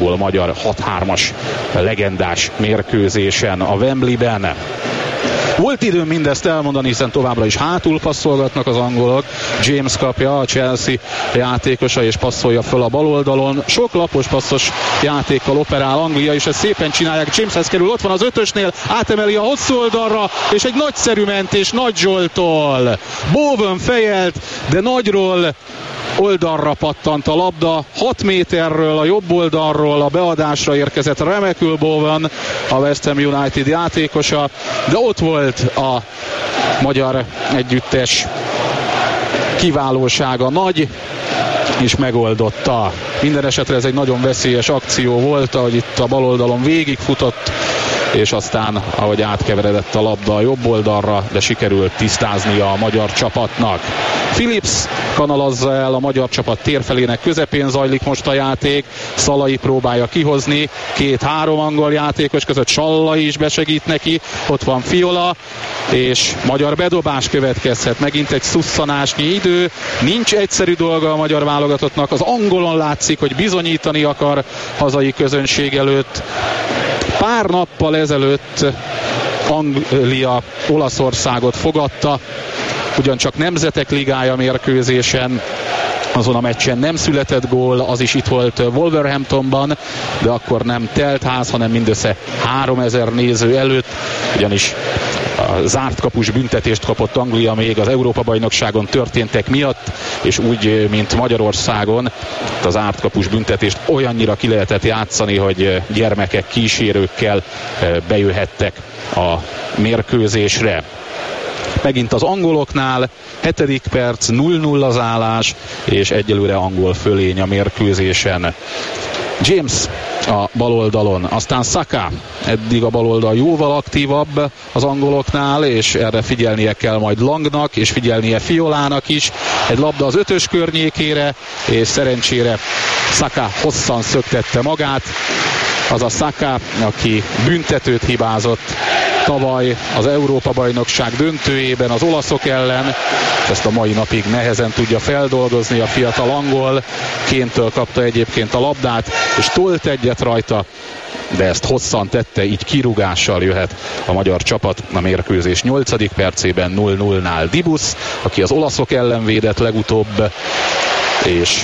angol magyar 6-3-as legendás mérkőzésen a Wembleyben. Volt időm mindezt elmondani, hiszen továbbra is hátul passzolgatnak az angolok. James kapja, a Chelsea játékosa, és passzolja föl a bal oldalon. Sok lapos passzos játékkal operál Anglia, és ezt szépen csinálják. Jameshez kerül, ott van az 5-ösnél, átemeli a hosszú oldalra, és egy nagyszerű mentés Nagy Zsolttól. Bowen fejelt, de nagyról oldalra pattant a labda, 6 méterről a jobb oldalról a beadásra érkezett remekül Bowen, a West Ham United játékosa, de ott volt a magyar együttes kiválósága nagy, és megoldotta. Minden esetre ez egy nagyon veszélyes akció volt, ahogy itt a bal oldalon végigfutott, és aztán, ahogy átkeveredett a labda a jobb oldalra, de sikerült tisztáznia a magyar csapatnak. Phillips kanalazza el a magyar csapat térfelének közepén, zajlik most a játék. Szalai próbálja kihozni, 2-3 angol játékos között Sallai is besegít neki, ott van Fiola, és magyar bedobás következhet. Megint egy szusszanásnyi idő, nincs egyszerű dolga a magyar válogatottnak, az angolon látszik, hogy bizonyítani akar hazai közönség előtt. Pár nappal ezelőtt Anglia Olaszországot fogadta, ugyancsak Nemzetek Ligája mérkőzésen, azon a meccsen nem született gól, az is itt volt Wolverhamptonban, de akkor nem telt ház, hanem mindössze 3000 néző előtt, ugyanis a zárt kapus büntetést kapott Anglia még az Európa-bajnokságon történtek miatt, és úgy, mint Magyarországon, az zárt kapus büntetést olyannyira ki lehetett játszani, hogy gyermekek kísérőkkel bejöhettek a mérkőzésre. Megint az angoloknál 7. perc, 0-0 az állás, és egyelőre angol fölény a mérkőzésen. James a bal oldalon, aztán Saka, eddig a bal oldal jóval aktívabb az angoloknál, és erre figyelnie kell majd Langnak, és figyelnie Fiolának is. Egy labda az 5-ös környékére, és szerencsére Saka hosszan szöktette magát. Az a Saka, aki büntetőt hibázott tavaly az Európa-bajnokság döntőjében az olaszok ellen, és ezt a mai napig nehezen tudja feldolgozni a fiatal angol. Kéntől kapta egyébként a labdát, és tolt egyet rajta, de ezt hosszan tette, így kirúgással jöhet a magyar csapat a mérkőzés 8. percében 0-0-nál. Dibus, aki az olaszok ellen védett legutóbb, és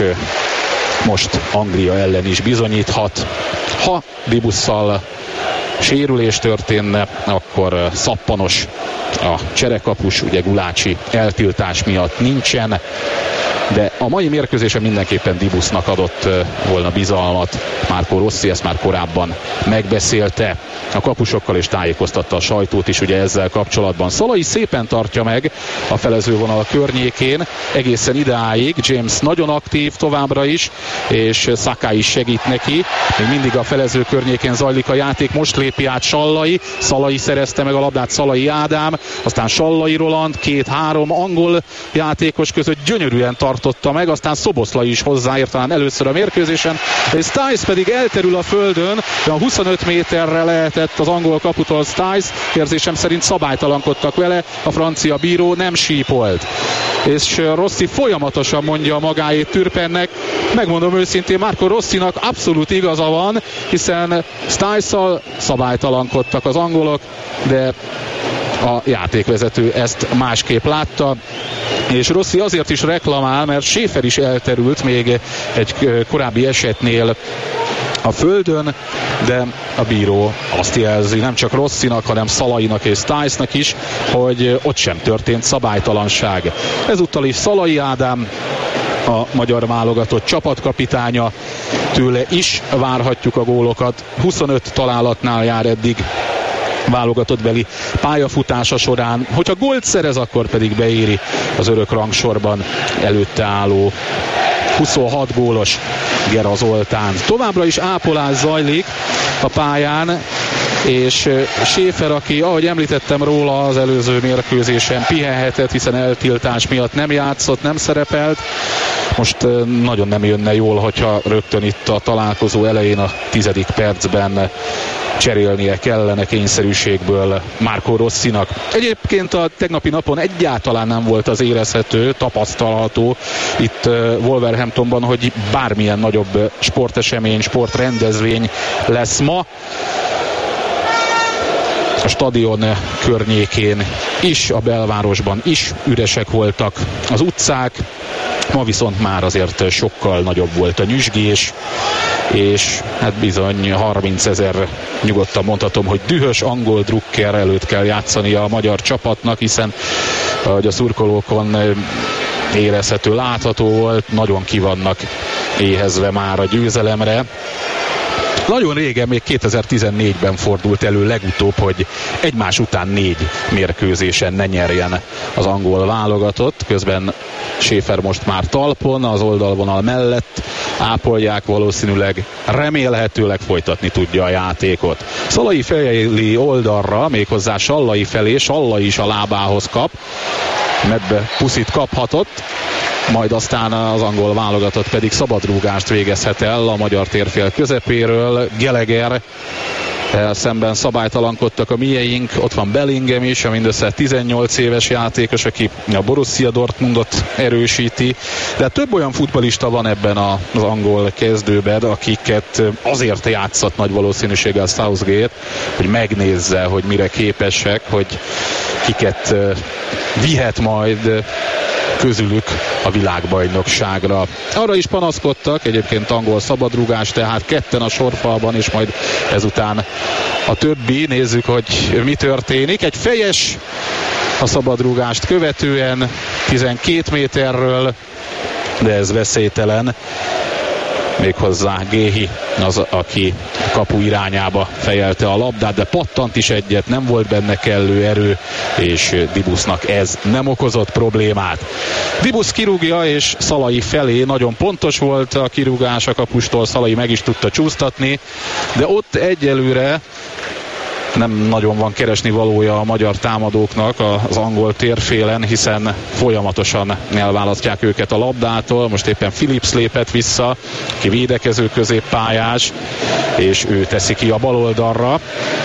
most Anglia ellen is bizonyíthat. Ha Dibusszal sérülés történne, akkor szappanos a cserekapus, ugye Gulácsi eltiltás miatt nincsen, de a mai mérkőzésen mindenképpen Dibusnak adott volna bizalmat. Marco Rossi ezt már korábban megbeszélte a kapusokkal, és tájékoztatta a sajtót is ugye ezzel kapcsolatban. Szalai szépen tartja meg a felezővonal környékén egészen idáig. James nagyon aktív továbbra is, és Saka is segít neki. Még mindig a felező környékén zajlik a játék, most lépi át Sallai. Szalai szerezte meg a labdát, Szalai Ádám, aztán Sallai Roland, 2-3 angol játékos között gyönyörűen tartotta meg, aztán Szoboszlai is hozzáért talán először a mérkőzésen, és Stiles pedig elterül a földön, de a 25 méterre lehetett az angol kaputól Stiles, érzésem szerint szabálytalankodtak vele, a francia bíró nem sípolt. És Rossi folyamatosan mondja magáét Türpennek, megmondom őszintén, Marco Rossinak abszolút igaza van, hiszen Stiles-szal szabálytalankodtak az angolok, de a játékvezető ezt másképp látta, és Rossi azért is reklamál, mert Schäfer is elterült még egy korábbi esetnél a földön, de a bíró azt jelzi nem csak Rossinak, hanem Szalainak és Stilesnak is, hogy ott sem történt szabálytalanság. Ezúttal is Szalai Ádám, a magyar válogatott csapatkapitánya, tőle is várhatjuk a gólokat. 25 találatnál jár eddig válogatottbeli pályafutása során. Hogyha gólt szerez, akkor pedig beéri az örök rangsorban előtte álló 26 gólos Gera Zoltán. Továbbra is ápolás zajlik a pályán, és Schäfer, aki, ahogy említettem róla, az előző mérkőzésen pihenhetett, hiszen eltiltás miatt nem játszott, nem szerepelt, Most nagyon nem jönne jól, hogyha rögtön itt a találkozó elején a 10. percben cserélnie kellene kényszerűségből Marco Rossinak. Egyébként a tegnapi napon egyáltalán nem volt az érezhető, tapasztalható itt Wolverhamptonban, hogy bármilyen nagyobb sportesemény, sportrendezvény lesz ma. A stadion környékén is, a belvárosban is üresek voltak az utcák, ma viszont már azért sokkal nagyobb volt a nyüzsgés, és hát bizony 30 000, nyugodtan mondhatom, hogy dühös angol drukker előtt kell játszania a magyar csapatnak, hiszen ahogy a szurkolókon érezhető, látható volt, nagyon ki vannak éhezve már a győzelemre. Nagyon régen, még 2014-ben fordult elő legutóbb, hogy egymás után 4 mérkőzésen ne nyerjen az angol válogatott. Közben Schäfer most már talpon, az oldalvonal mellett ápolják, valószínűleg remélhetőleg folytatni tudja a játékot. Szalai fejeli oldalra, méghozzá Sallai felé, Sallai is a lábához kap, medbe puszit kaphatott, majd aztán az angol válogatott pedig szabadrúgást végezhet el a magyar térfél közepéről. Gallagher szemben szabálytalankodtak a mieink, ott van Bellingham is, a mindössze 18 éves játékos, aki a Borussia Dortmundot erősíti, de több olyan futballista van ebben az angol kezdőben, akiket azért játszott nagy valószínűséggel Southgate, hogy megnézze, hogy mire képesek, hogy kiket vihet majd közülük a világbajnokságra. Arra is panaszkodtak, egyébként angol szabadrúgás, tehát ketten a sorfalban, és majd ezután a többi. Nézzük, hogy mi történik. Egy fejes a szabadrúgást követően 12 méterről, de ez veszélytelen. Méghozzá Géhi az, aki kapu irányába fejelte a labdát, de pattant is egyet, nem volt benne kellő erő, és Dibusnak ez nem okozott problémát. Dibus kirúgja, és Szalai felé nagyon pontos volt a kirúgás a kapustól, Szalai meg is tudta csúsztatni, de ott egyelőre nem nagyon van keresni valója a magyar támadóknak az angol térfélen, hiszen folyamatosan elválasztják őket a labdától. Most éppen Phillips lépett vissza, ki védekező középpályás, és ő teszi ki a bal oldalra.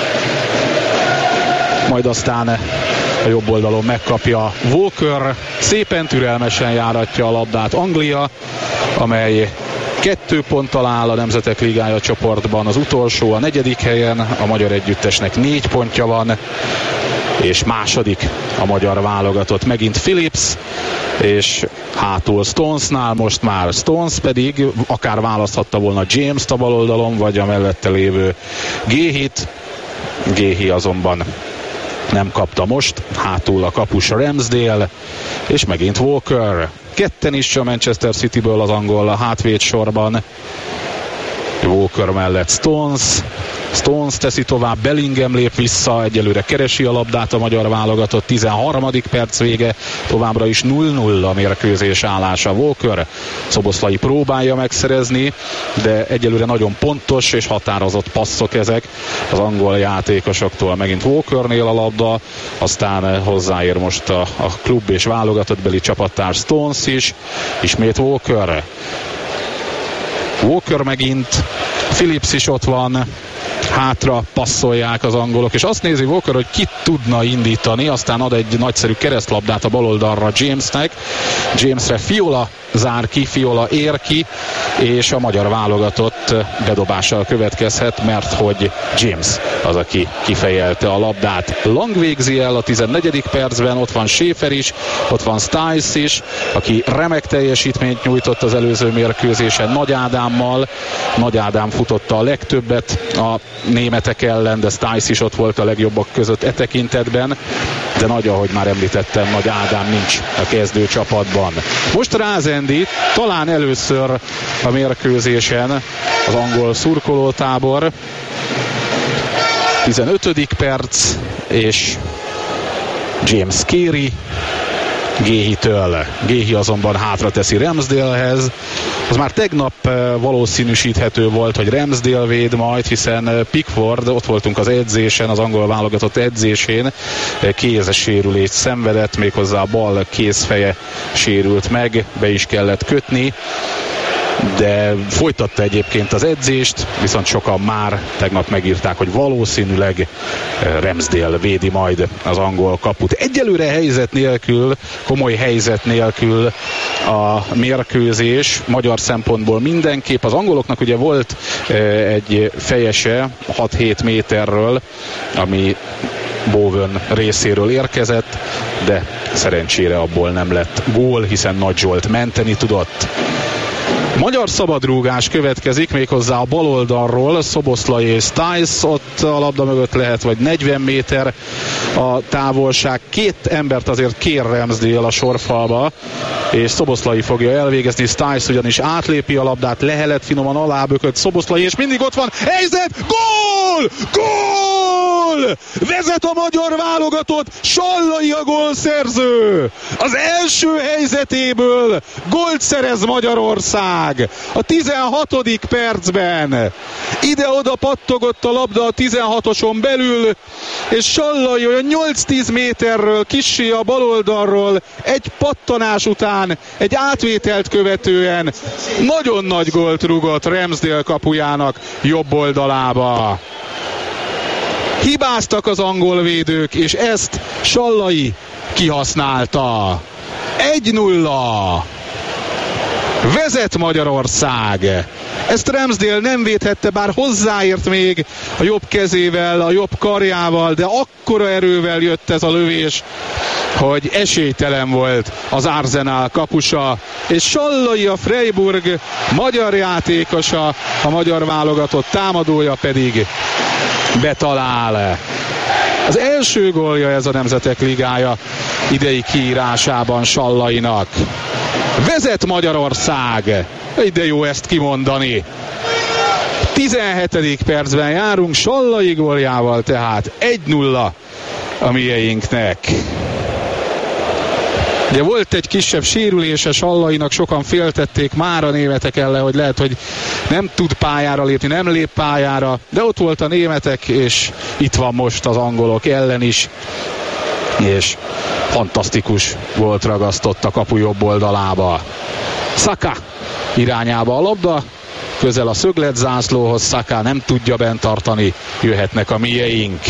Majd aztán a jobb oldalon megkapja Walker, szépen türelmesen járatja a labdát Anglia, amely 2 ponttal áll a Nemzetek Ligája csoportban, az utolsó a 4. helyen, a magyar együttesnek 4 pontja van, és második a magyar válogatott. Megint Phillips, és hátul Stonesnál most már Stones pedig akár választhatta volna James-t a bal oldalon, vagy a mellette lévő Géhit. Géhi azonban nem kapta most, hátul a kapus Ramsdale, és megint Walker. Ketten is a Manchester Cityből az angol a hátvéd sorban. Walker mellett Stones teszi tovább, Bellingham lép vissza, egyelőre keresi a labdát a magyar válogatott, 13. perc vége, továbbra is 0-0 a mérkőzés állása. Walker Szoboszlai próbálja megszerezni, de egyelőre nagyon pontos és határozott passzok ezek az angol játékosoktól. Megint Walkernél a labda, aztán hozzáér most a klub és válogatottbeli csapattárs Stones is, ismét Walker megint, Phillips is ott van, hátra passzolják az angolok, és azt nézi Walker, hogy ki tudna indítani, aztán ad egy nagyszerű keresztlabdát a bal oldalra Jamesnek. Jamesre Fiola zár ki, Fiola ér ki, és a magyar válogatott bedobással következhet, mert hogy James az, aki kifejelte a labdát. Lang végzi el a 14. percben, ott van Schäfer is, ott van Stiles is, aki remek teljesítményt nyújtott az előző mérkőzésen Nagy Ádámmal. Nagy Ádám futotta a legtöbbet a németek ellen, de Stiles is ott volt a legjobbak között e tekintetben, de nagy, ahogy már említettem, Nagy Ádám nincs a kezdő csapatban. Most rázendít, talán először a mérkőzésen az angol szurkolótábor. 15. perc, és James Carey Géhitől. Géhi azonban hátra teszi Ramsdalehez. Az már tegnap valószínűsíthető volt, hogy Ramsdale véd majd, hiszen Pickford, ott voltunk az edzésen, az angol válogatott edzésén, kézes sérülést szenvedett, méghozzá a bal kézfeje sérült meg, be is kellett kötni, de folytatta egyébként az edzést, viszont sokan már tegnap megírták, hogy valószínűleg Ramsdale védi majd az angol kaput. Egyelőre helyzet nélkül, komoly helyzet nélkül a mérkőzés magyar szempontból mindenképp. Az angoloknak ugye volt egy fejese 6-7 méterről, ami Bowen részéről érkezett, de szerencsére abból nem lett gól, hiszen Nagy Zsolt menteni tudott. Magyar szabadrúgás következik, méghozzá a bal oldalról, Szoboszlai és Stiles, ott a labda mögött lehet, vagy 40 méter a távolság. Két embert azért kér Ramsdale a sorfalba, és Szoboszlai fogja elvégezni, Stiles ugyanis átlépi a labdát, lehelet finoman alábökött Szoboszlai, és mindig ott van, helyzet, gól! Gól! Vezet a magyar válogatott, Sallai a gólszerző! Az első helyzetéből gólt szerez Magyarország! A 16. percben ide-oda pattogott a labda a 16-oson belül, és Sallai olyan 8-10 méterről kissé a bal oldalról egy pattanás után, egy átvételt követően nagyon nagy gólt rúgott Ramsdale kapujának jobb oldalába. Hibáztak az angol védők, és ezt Sallai kihasználta. 1-0. Vezet Magyarország. Ezt Ramsdale nem védhette, bár hozzáért még a jobb kezével, a jobb karjával, de akkora erővel jött ez a lövés, hogy esélytelen volt az Arsenal kapusa, és Sallai, a Freiburg magyar játékosa, a magyar válogatott támadója pedig betalál. Az első gólja ez a Nemzetek Ligája idei kiírásában Sallainak. Vezet Magyarország! De jó ezt kimondani. 17. percben járunk, Sallai góljával, tehát 1-0 a mieinknek. Ugye volt egy kisebb sérülése Sallainak, sokan féltették már a németek ellen, hogy lehet, hogy nem tud pályára lépni, nem lép pályára, de ott volt a németek, és itt van most az angolok ellen is, és fantasztikus gólt ragasztott a kapu jobb oldalába. Saka irányába a labda, közel a szögletzászlóhoz, Saka nem tudja bent tartani, jöhetnek a mieink.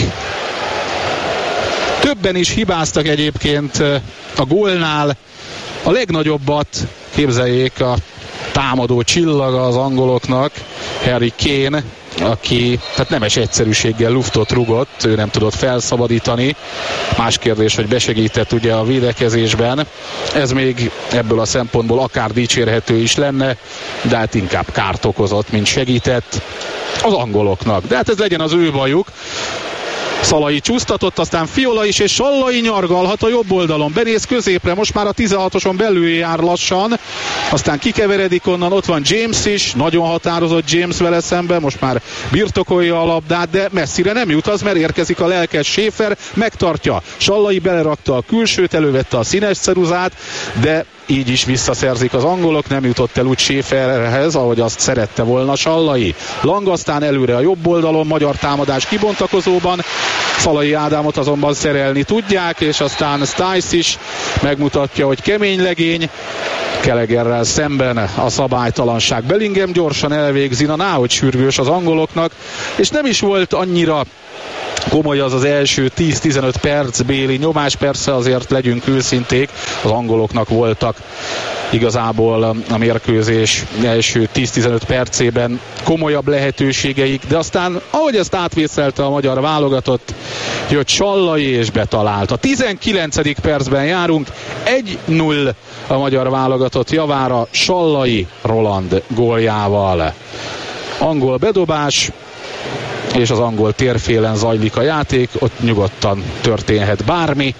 Többen is hibáztak egyébként a gólnál. A legnagyobbat, képzeljék, a támadó csillaga az angoloknak, Harry Kane, aki tehát nemes egyszerűséggel luftot rugott, ő nem tudott felszabadítani. Más kérdés, hogy besegített ugye a védekezésben. Ez még ebből a szempontból akár dicsérhető is lenne, de hát inkább kárt okozott, mint segített az angoloknak. De hát ez legyen az ő bajuk. Szalai csúsztatott, aztán Fiola is, és Sallai nyargalhat a jobb oldalon. Benéz középre, most már a 16-oson belül jár lassan, aztán kikeveredik onnan, ott van James is, nagyon határozott James vele szemben, most már birtokolja a labdát, de messzire nem jut az, mert érkezik a lelkes Schäfer, megtartja. Sallai belerakta a külsőt, elővette a színes ceruzát, de így is visszaszerzik az angolok, nem jutott el úgy Schäferhez, ahogy azt szerette volna Sallai. Lang aztán előre a jobb oldalon, magyar támadás kibontakozóban, Szalai Ádámot azonban szerelni tudják, és aztán Stiles is megmutatja, hogy kemény legény, Gallagherrel szemben a szabálytalanság. Bellingham gyorsan elvégzi, hogy sürgős az angoloknak, és nem is volt annyira komoly az első 10-15 perc béli nyomás, persze azért legyünk őszinték, az angoloknak voltak igazából a mérkőzés első 10-15 percében komolyabb lehetőségeik, de aztán ahogy ezt átvészelte a magyar válogatott, jött Sallai és betalált. A 19. percben járunk, 1-0 a magyar válogatott javára Sallai Roland góljával. Angol bedobás, és az angol térfélen zajlik a játék, ott nyugodtan történhet bármi,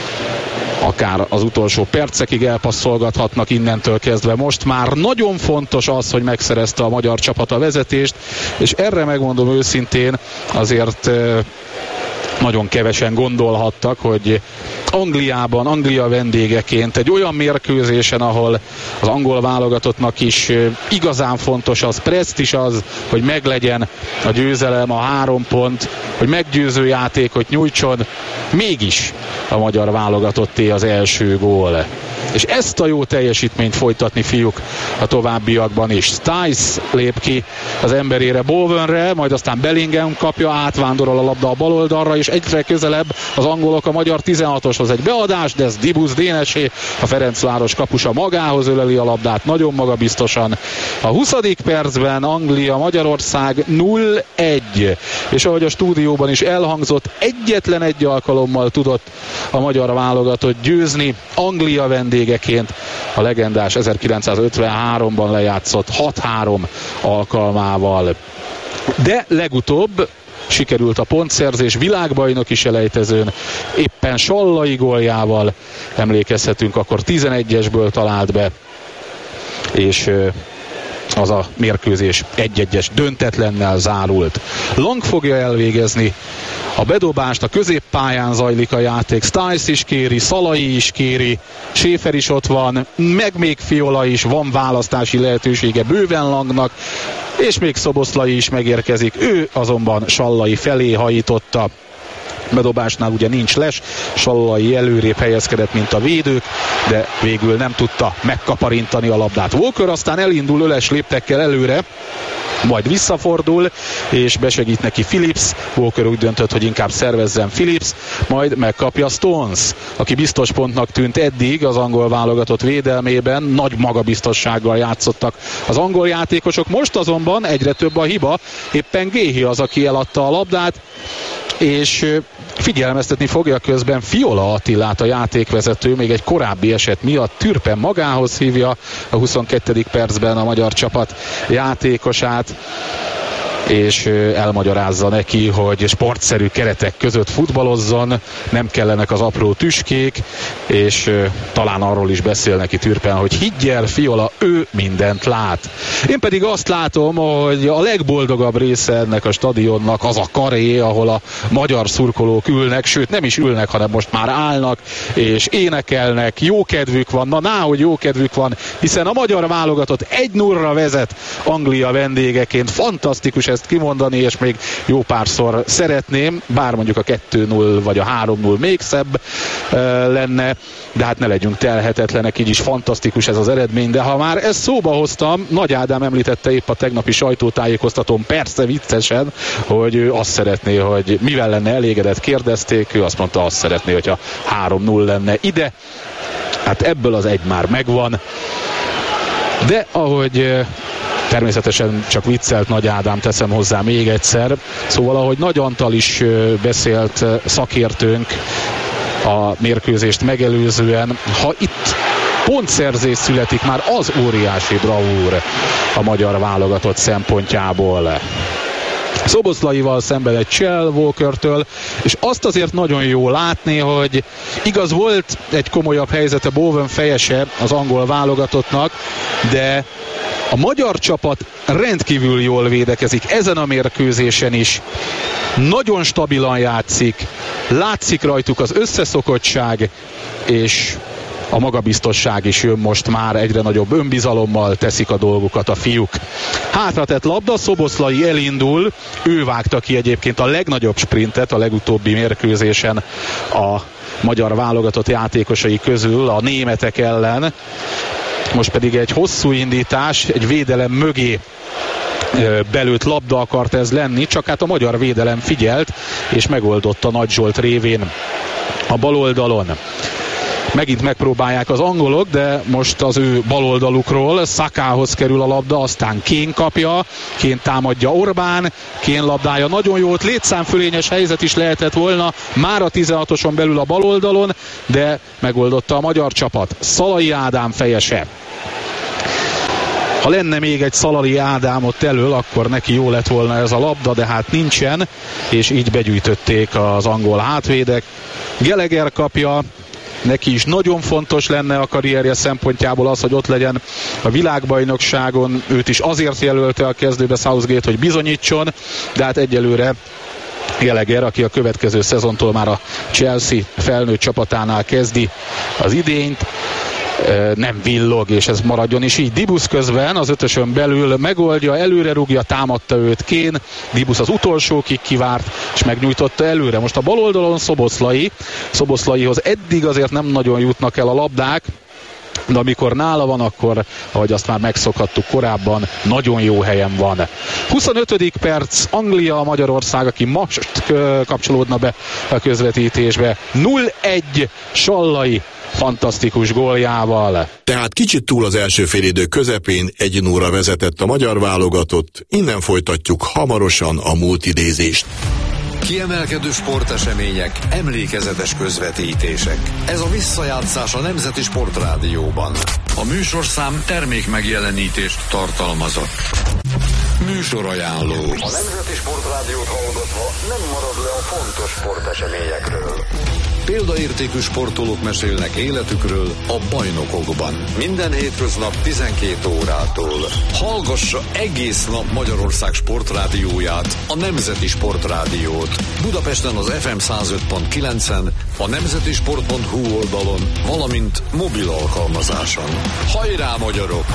akár az utolsó percekig elpasszolgathatnak innentől kezdve. Most már nagyon fontos az, hogy megszerezte a magyar csapat a vezetést, és erre megmondom őszintén, azért nagyon kevesen gondolhattak, hogy Anglia vendégeként egy olyan mérkőzésen, ahol az angol válogatottnak is igazán fontos az, presztízs az, hogy meglegyen a győzelem, a 3 pont, hogy meggyőző játékot nyújtson, mégis a magyar válogatotté az első gól. És ezt a jó teljesítményt folytatni, fiúk, a továbbiakban is. Stice lép ki az emberére Bowenre, majd aztán Bellingham kapja, átvándorol a labda a baloldalra, és egyre közelebb az angolok a magyar 16-oshoz. Egy beadás, de ez Dibusz Dénesé, a Ferencváros kapusa magához öleli a labdát, nagyon magabiztosan. A 20. percben Anglia-Magyarország 0-1. És ahogy a stúdióban is elhangzott, egyetlen egy alkalommal tudott a magyar válogatott győzni. Anglia vendégeként a legendás 1953-ban lejátszott 6-3 alkalmával. De legutóbb sikerült a pontszerzés világbajnoki selejtezőn, éppen Sallai góljával, emlékezhetünk, akkor 11-esből talált be, és az a mérkőzés 1-1-es döntetlennel zárult. Lang fogja elvégezni a bedobást, a középpályán zajlik a játék, Stice is kéri, Szalai is kéri, Schäfer is ott van, meg még Fiola is, van választási lehetősége bőven Langnak, és még Szoboszlai is megérkezik, ő azonban Sallai felé hajította. Bedobásnál ugye nincs les, Sallai előrébb helyezkedett, mint a védők, de végül nem tudta megkaparintani a labdát. Walker aztán elindul öles léptekkel előre, majd visszafordul, és besegít neki Phillips. Walker úgy döntött, hogy inkább szervezzen Phillips, majd megkapja Stones, aki biztos pontnak tűnt eddig az angol válogatott védelmében. Nagy magabiztossággal játszottak az angol játékosok, most azonban egyre több a hiba, éppen Géhi az, aki eladta a labdát, és figyelmeztetni fogja közben Fiola Attilát, a játékvezető, még egy korábbi eset miatt. Türpen magához hívja a 22. percben a magyar csapat játékosát, és elmagyarázza neki, hogy sportszerű keretek között futballozzon, nem kellenek az apró tüskék, és talán arról is beszél neki Türpen, hogy higgy el, Fiola, ő mindent lát. Én pedig azt látom, hogy a legboldogabb része ennek a stadionnak az a karé, ahol a magyar szurkolók ülnek, sőt nem is ülnek, hanem most már állnak, és énekelnek, jó kedvük van, hogy jó kedvük van, hiszen a magyar válogatott 1-0-ra vezet Anglia vendégeként. Fantasztikus ezt kimondani, és még jó párszor szeretném, bár mondjuk a 2-0 vagy a 3-0 még szebb lenne, de hát ne legyünk telhetetlenek, így is fantasztikus ez az eredmény. De ha már ezt szóba hoztam, Nagy Ádám említette épp a tegnapi sajtótájékoztatón, persze viccesen, hogy ő azt szeretné, hogy mivel lenne elégedett, kérdezték, ő azt mondta, azt szeretné, hogyha 3-0 lenne ide. Hát ebből az egy már megvan. De ahogy természetesen csak viccelt Nagy Ádám, teszem hozzá még egyszer. Szóval ahogy Nagy Antal is beszélt, szakértőnk a mérkőzést megelőzően, ha itt pontszerzés születik, már az óriási bravúr a magyar válogatott szempontjából. Szoboszlaival szemben egy Chell Walkertől, és azt azért nagyon jó látni, hogy igaz, volt egy komolyabb helyzete Bowen fejese az angol válogatottnak, de a magyar csapat rendkívül jól védekezik ezen a mérkőzésen is. Nagyon stabilan játszik, látszik rajtuk az összeszokottság, és a magabiztosság is jön most már, egyre nagyobb önbizalommal teszik a dolgukat a fiúk. Hátratett labda, Szoboszlai elindul, ő vágta ki egyébként a legnagyobb sprintet a legutóbbi mérkőzésen a magyar válogatott játékosai közül a németek ellen. Most pedig egy hosszú indítás, egy védelem mögé belőtt labda akart ez lenni, csak hát a magyar védelem figyelt, és megoldotta Nagy Zsolt révén a baloldalon. Megint megpróbálják az angolok, de most az ő baloldalukról Szakához kerül a labda, aztán Kane kapja, Kane támadja Orbán, Kane labdája nagyon jó, létszámfölényes helyzet is lehetett volna, már a 16-oson belül a baloldalon, de megoldotta a magyar csapat. Szalai Ádám fejese. Ha lenne még egy Szalai Ádám ott elől, akkor neki jó lett volna ez a labda, de hát nincsen, és így begyűjtötték az angol hátvédek. Gallagher kapja, neki is nagyon fontos lenne a karrierje szempontjából az, hogy ott legyen a világbajnokságon. Őt is azért jelölte a kezdőbe Southgate, hogy bizonyítson, de hát egyelőre Gallagher, aki a következő szezontól már a Chelsea felnőtt csapatánál kezdi az idényt, nem villog, és ez maradjon is így. Dibus közben az ötösön belül megoldja, előre rúgja, támadta őt Kane, Dibus az utolsókig kivárt, és megnyújtotta előre. Most a bal oldalon Szoboszlaihoz eddig azért nem nagyon jutnak el a labdák, de amikor nála van, akkor, ahogy azt már megszokhattuk korábban, nagyon jó helyen van. 25. perc, Anglia, Magyarország, aki most kapcsolódna be a közvetítésbe. 0-1 Sallai fantasztikus góljával. Tehát kicsit túl az első félidő közepén 1-0-ra vezetett a magyar válogatott, innen folytatjuk hamarosan a múltidézést. Kiemelkedő sportesemények, emlékezetes közvetítések. Ez a visszajátszás a Nemzeti Sportrádióban. A műsorszám termékmegjelenítést tartalmazott. Műsorajánló. A Nemzeti Sportrádiót hallgatva nem marad le a fontos sporteseményekről. Példaértékű sportolók mesélnek életükről a bajnokokban. Minden hétköznap 12 órától. Hallgassa egész nap Magyarország sportrádióját, a Nemzeti Sportrádiót. Budapesten az FM 105.9-en, a nemzetisport.hu oldalon, valamint mobil alkalmazáson. Hajrá, magyarok!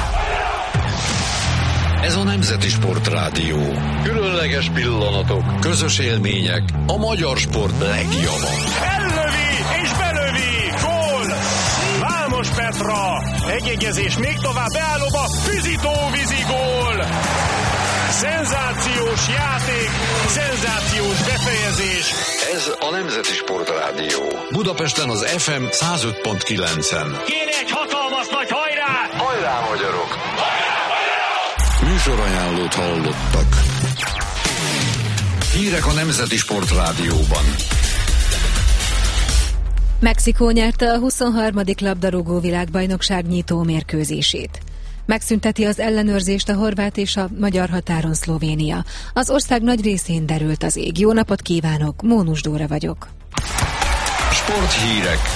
Ez a Nemzeti Sportrádió. Különleges pillanatok, közös élmények, a magyar sport legjava. Ellövi és belövi! Gól! Vámos Petra! Egyegyezés még tovább beállóba, Füzitó-vízi gól! Szenzációs játék, szenzációs befejezés. Ez a Nemzeti Sportrádió. Budapesten az FM 105.9-en. Kéne egy hatalmas nagy hajrá! Hajrá, magyarok! Műsorajánlót hallottak. Hírek a Nemzeti Sportrádióban. Mexikó nyerte a 23. labdarúgó világbajnokság nyitó mérkőzését. Megszünteti az ellenőrzést a horvát és a magyar határon Szlovénia. Az ország nagy részén derült az ég. Jó napot kívánok, Mónus Dóra vagyok. Sporthírek.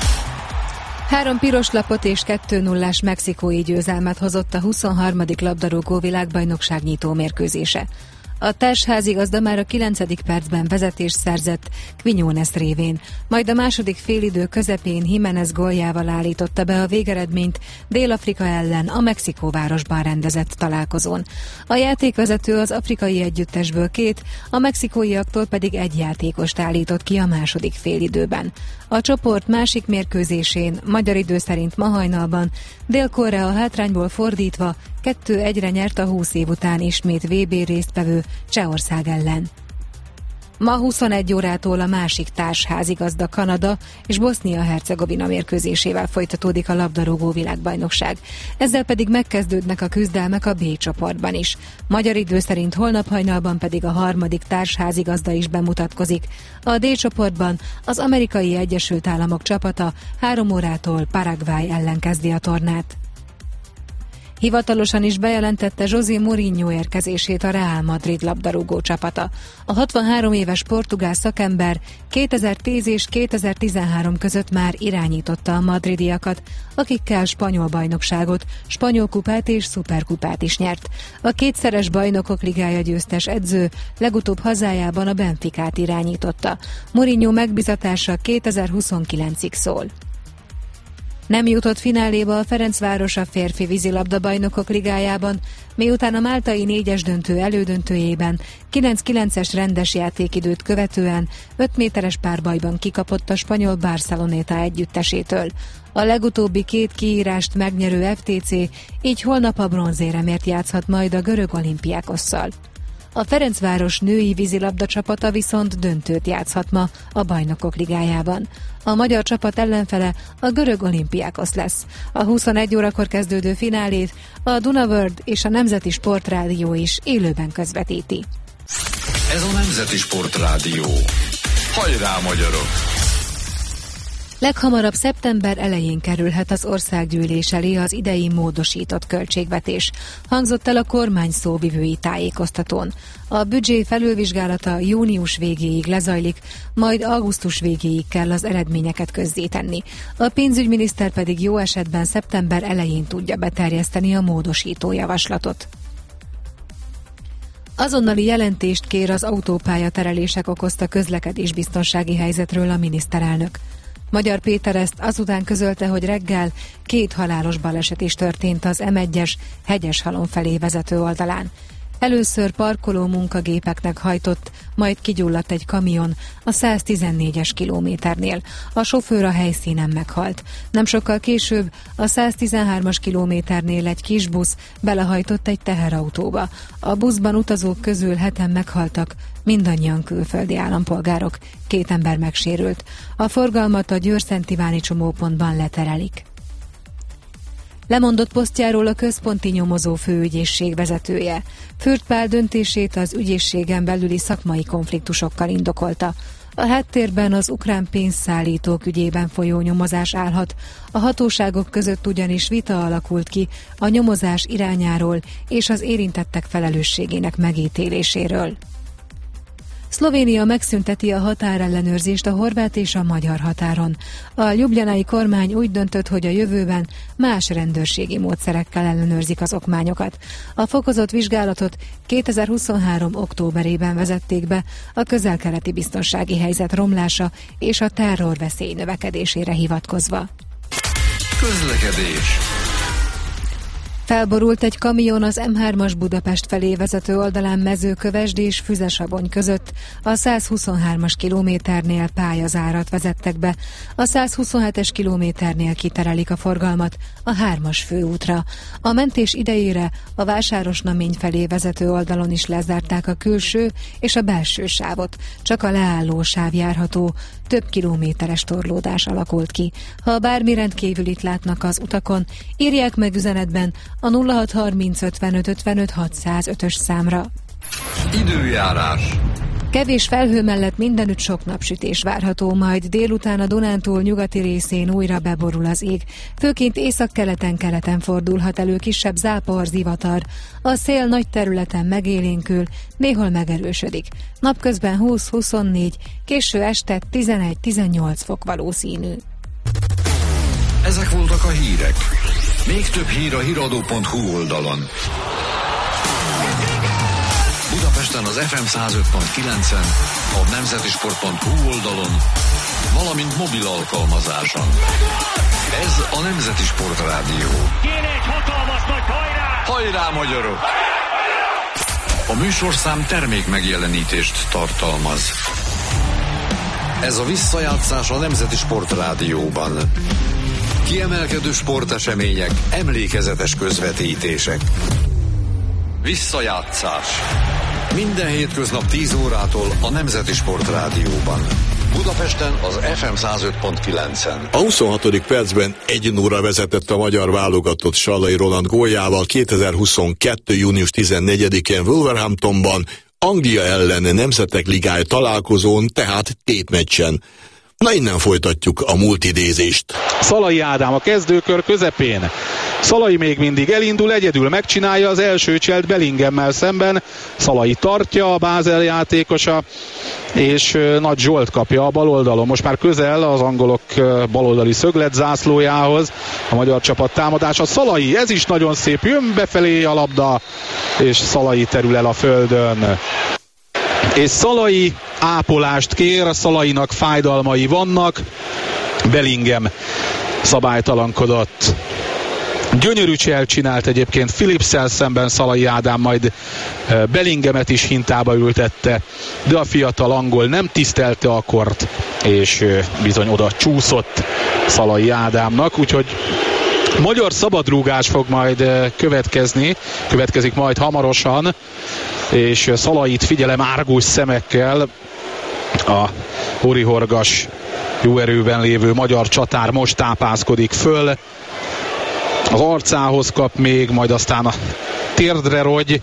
3 piros lapot és 2-0-ás mexikói győzelmet hozott a 23. labdarúgó világbajnokság nyitó mérkőzése. A társházigazda már a 9. percben vezetést szerzett Quiñones révén, majd a második félidő közepén Jiménez góljával állította be a végeredményt Dél-Afrika ellen a Mexikóvárosban rendezett találkozón. A játékvezető az afrikai együttesből 2, a mexikóiaktól pedig 1 játékost állított ki a második félidőben. A csoport másik mérkőzésén, magyar idő szerint ma hajnalban, Dél-Korea hátrányból fordítva 2-1-re nyert a 20 év után ismét VB résztvevő Csehország ellen. Ma 21 órától a másik társházigazda Kanada és Bosznia-Hercegovina mérkőzésével folytatódik a labdarúgó világbajnokság. Ezzel pedig megkezdődnek a küzdelmek a B csoportban is. Magyar idő szerint holnap hajnalban pedig a harmadik társházigazda is bemutatkozik. A D csoportban az Amerikai Egyesült Államok csapata 3 órától Paraguay ellen kezdi a tornát. Hivatalosan is bejelentette José Mourinho érkezését a Real Madrid labdarúgó csapata. A 63 éves portugál szakember 2010 és 2013 között már irányította a madridiakat, akikkel spanyol bajnokságot, spanyol kupát és szuperkupát is nyert. A kétszeres bajnokok ligája győztes edző legutóbb hazájában a Benficát irányította. Mourinho megbizatása 2029-ig szól. Nem jutott fináléba a Ferencváros a férfi vízilabda bajnokok ligájában, miután a máltai 4-es döntő elődöntőjében 9-9-es rendes játékidőt követően 5 méteres párbajban kikapott a spanyol Barceloneta együttesétől. A legutóbbi 2 kiírást megnyerő FTC így holnap a bronzéremért játszhat majd a görög Olimpiákosszal. A Ferencváros női vízilabda csapata viszont döntőt játszhat ma a Bajnokok Ligájában. A magyar csapat ellenfele a görög Olimpiákosz lesz. A 21 órakor kezdődő finálét a Dunaworld és a Nemzeti Sportrádió is élőben közvetíti. Ez a Nemzeti Sportrádió. Hajrá, magyarok! Leghamarabb szeptember elején kerülhet az országgyűlés elé az idei módosított költségvetés. Hangzott el a kormány szóvivői tájékoztatón. A büdzsé felülvizsgálata június végéig lezajlik, majd augusztus végéig kell az eredményeket közzétenni. A pénzügyminiszter pedig jó esetben szeptember elején tudja beterjeszteni a módosító javaslatot. Azonnali jelentést kér az autópálya terelések okozta közlekedésbiztonsági helyzetről a miniszterelnök. Magyar Péter ezt azután közölte, hogy reggel 2 halálos baleset is történt az M1-es Hegyeshalom felé vezető oldalán. Először parkoló munkagépeknek hajtott, majd kigyulladt egy kamion a 114-es kilométernél. A sofőr a helyszínen meghalt. Nem sokkal később a 113-as kilométernél egy kis busz belehajtott egy teherautóba. A buszban utazók közül 7-en meghaltak, mindannyian külföldi állampolgárok, 2 ember megsérült. A forgalmat a Győr-Szent Iváni csomópontban leterelik. Lemondott posztjáról a központi nyomozó főügyészség vezetője. Fürth Pál döntését az ügyészségen belüli szakmai konfliktusokkal indokolta. A háttérben az ukrán pénzszállítók ügyében folyó nyomozás állhat. A hatóságok között ugyanis vita alakult ki a nyomozás irányáról és az érintettek felelősségének megítéléséről. Szlovénia megszünteti a határellenőrzést a horvát és a magyar határon. A ljubljanai kormány úgy döntött, hogy a jövőben más rendőrségi módszerekkel ellenőrzik az okmányokat. A fokozott vizsgálatot 2023. októberében vezették be a közel-keleti biztonsági helyzet romlása és a terrorveszély növekedésére hivatkozva. Közlekedés. Felborult egy kamion az M3-as Budapest felé vezető oldalán Mezőkövesd és Füzesabony között. A 123-as kilométernél pályazárat vezettek be. A 127-es kilométernél kiterelik a forgalmat a 3-as főútra. A mentés idejére a Vásárosnamény felé vezető oldalon is lezárták a külső és a belső sávot. Csak a leálló sáv járható. Több kilométeres torlódás alakult ki. Ha bármi rendkívülit látnak az utakon, írják meg üzenetben a 0630 55 55 605-ös számra. Időjárás. Kevés felhő mellett mindenütt sok napsütés várható, majd délután a Dunántúl nyugati részén újra beborul az ég. Főként északkeleten-keleten fordulhat elő kisebb zápor, zivatar. A szél nagy területen megélénkül, néhol megerősödik. Napközben 20-24, késő este 11-18 fok valószínű. Ezek voltak a hírek. Még több hír a hiradó.hu oldalon. Budapesten az FM 105.9-en, a nemzetisport.hu oldalon, valamint mobil alkalmazáson. Ez a Nemzeti Sport Rádió. Kéne egy hatalmas nagy hajrá! Hajrá, magyarok! A műsorszám termék megjelenítést tartalmaz. Ez a visszajátszás a Nemzeti Sport Rádióban. Kiemelkedő sportesemények, emlékezetes közvetítések. Visszajátszás. Minden hétköznap 10 órától a Nemzeti Sport Rádióban. Budapesten az FM 105.9-en. A 26. percben 1-0-ra vezetett a magyar válogatott Sallai Roland góljával 2022. június 14-én Wolverhamptonban, Anglia ellen Nemzetek Ligája találkozón, tehát tétmeccsen. Na, innen folytatjuk a multidézést. Szalai Ádám a kezdőkör közepén. Szalai még mindig elindul, egyedül megcsinálja az első cselt Bellinghemmel szemben. Szalai tartja, a Bázel játékosa, és Nagy Zsolt kapja a baloldalon. Most már közel az angolok baloldali szöglet zászlójához a magyar csapat támadása. Szalai, ez is nagyon szép, jön befelé a labda, és Szalai terül el a földön. És Szalai ápolást kér, Szalainak fájdalmai vannak, Bellingham szabálytalankodott. Gyönyörű cselt csinált egyébként Philipsszel szemben Szalai Ádám, majd Bellinghamet is hintába ültette, de a fiatal angol nem tisztelte a kort, és bizony oda csúszott Szalai Ádámnak, úgyhogy magyar szabadrúgás fog majd következik majd hamarosan, és Szalait figyelem árgus szemekkel. A horihorgas, jó erőben lévő magyar csatár most tápászkodik föl, az arcához kap még, majd aztán a térdre rogy,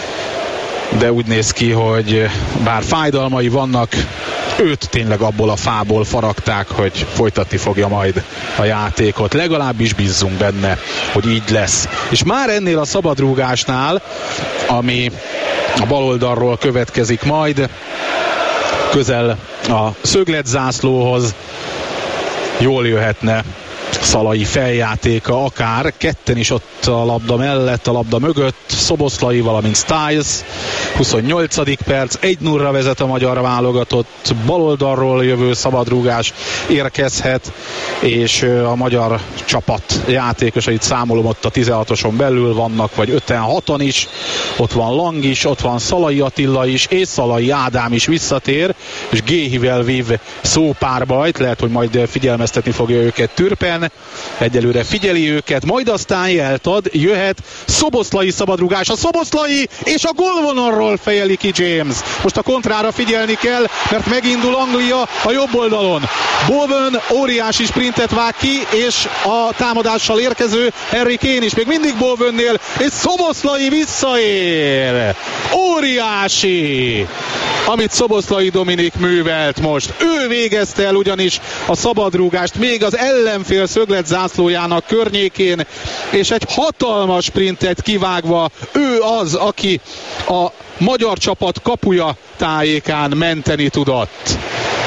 de úgy néz ki, hogy bár fájdalmai vannak, őt tényleg abból a fából faragták, hogy folytatni fogja majd a játékot. Legalábbis bízzunk benne, hogy így lesz. És már ennél a szabadrúgásnál, ami a baloldalról következik majd, közel a szögletzászlóhoz, jól jöhetne Szalai feljátéka, akár ketten is ott a labda mellett, a labda mögött Szoboszlai, valamint Styles. 28. perc, 1-0-ra vezet a magyar válogatott, baloldalról jövő szabadrúgás érkezhet, és a magyar csapat játékosait számolom, ott a 16-oson belül vannak, vagy 5-6-an is, ott van Lang is, ott van Szalai Attila is, és Szalai Ádám is visszatér, és Géhivel vív szópárbajt, lehet, hogy majd figyelmeztetni fogja őket Türpen, egyelőre figyeli őket, majd aztán jelt ad, jöhet Szoboszlai szabadrugás, a Szoboszlai, és a gólvonalról fejeli ki James. Most a kontrára figyelni kell, mert megindul Anglia a jobb oldalon. Bowen óriási sprintet vág ki, és a támadással érkező Harry Kane is még mindig Bowennél, és Szoboszlai visszaér. Óriási! Amit Szoboszlai Dominik művelt most. Ő végezte el ugyanis a szabadrúgást még az ellenfél szögletzászlójának környékén, és egy hatalmas sprintet kivágva ő az, aki a magyar csapat kapuja tájékán menteni tudott.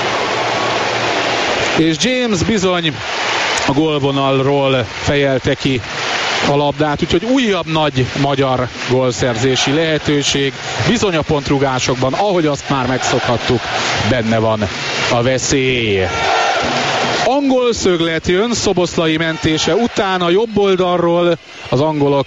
És James bizony a gólvonalról fejelte ki a labdát, úgyhogy újabb nagy magyar gólszerzési lehetőség. Bizony a pontrugásokban, ahogy azt már megszokhattuk, benne van a veszély. Angol szöglet jön Szoboszlai mentése után a jobb oldalról. Az angolok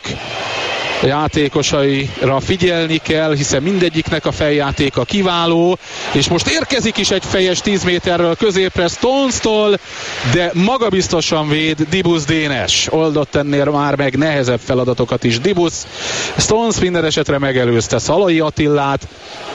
játékosaira figyelni kell, hiszen mindegyiknek a feljátéka kiváló, és most érkezik is egy fejes 10 méterről középre Stones-tól, de magabiztosan véd Dibusz Dénes. Oldott ennél már meg nehezebb feladatokat is Dibusz. Stones minden esetre megelőzte Szalai Attilát,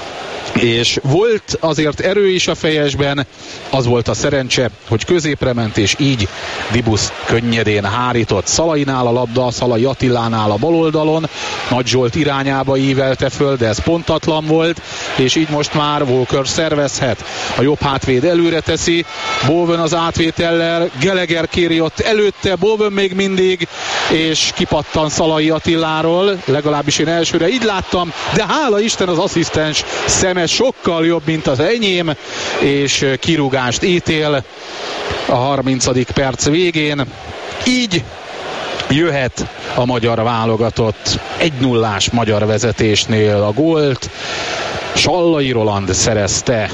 és volt azért erő is a fejesben, az volt a szerencse, hogy középre ment, és így Dibusz könnyedén hárított. Szalainál a labda, Szalai Attilánál a baloldalon, Nagy Zsolt irányába ívelte föl, de ez pontatlan volt, és így most már Walker szervezhet. A jobb hátvéd előre teszi, Bowen az átvétellel, Gallagher kéri ott előtte, Bowen még mindig, és kipattan Szalai Attiláról, legalábbis én elsőre így láttam, de hála Isten az asszisztens szeme sokkal jobb, mint az enyém, és kirúgást ítél a 30. perc végén. Így jöhet a magyar válogatott 1-0-ás magyar vezetésnél a gólt. Sallai Roland szerezte.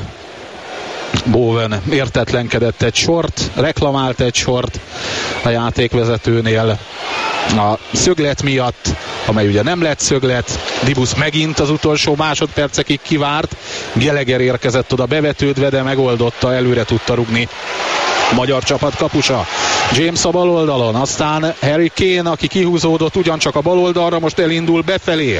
Bowen értetlenkedett egy sort, reklamált egy sort a játékvezetőnél a szöglet miatt, amely ugye nem lett szöglet. Dibusz megint az utolsó másodpercekig kivárt, Gallagher érkezett oda bevetődve, de megoldotta, előre tudta rugni a magyar csapat kapusa. James a bal oldalon, aztán Harry Kane, aki kihúzódott ugyancsak a bal oldalra, most elindul befelé.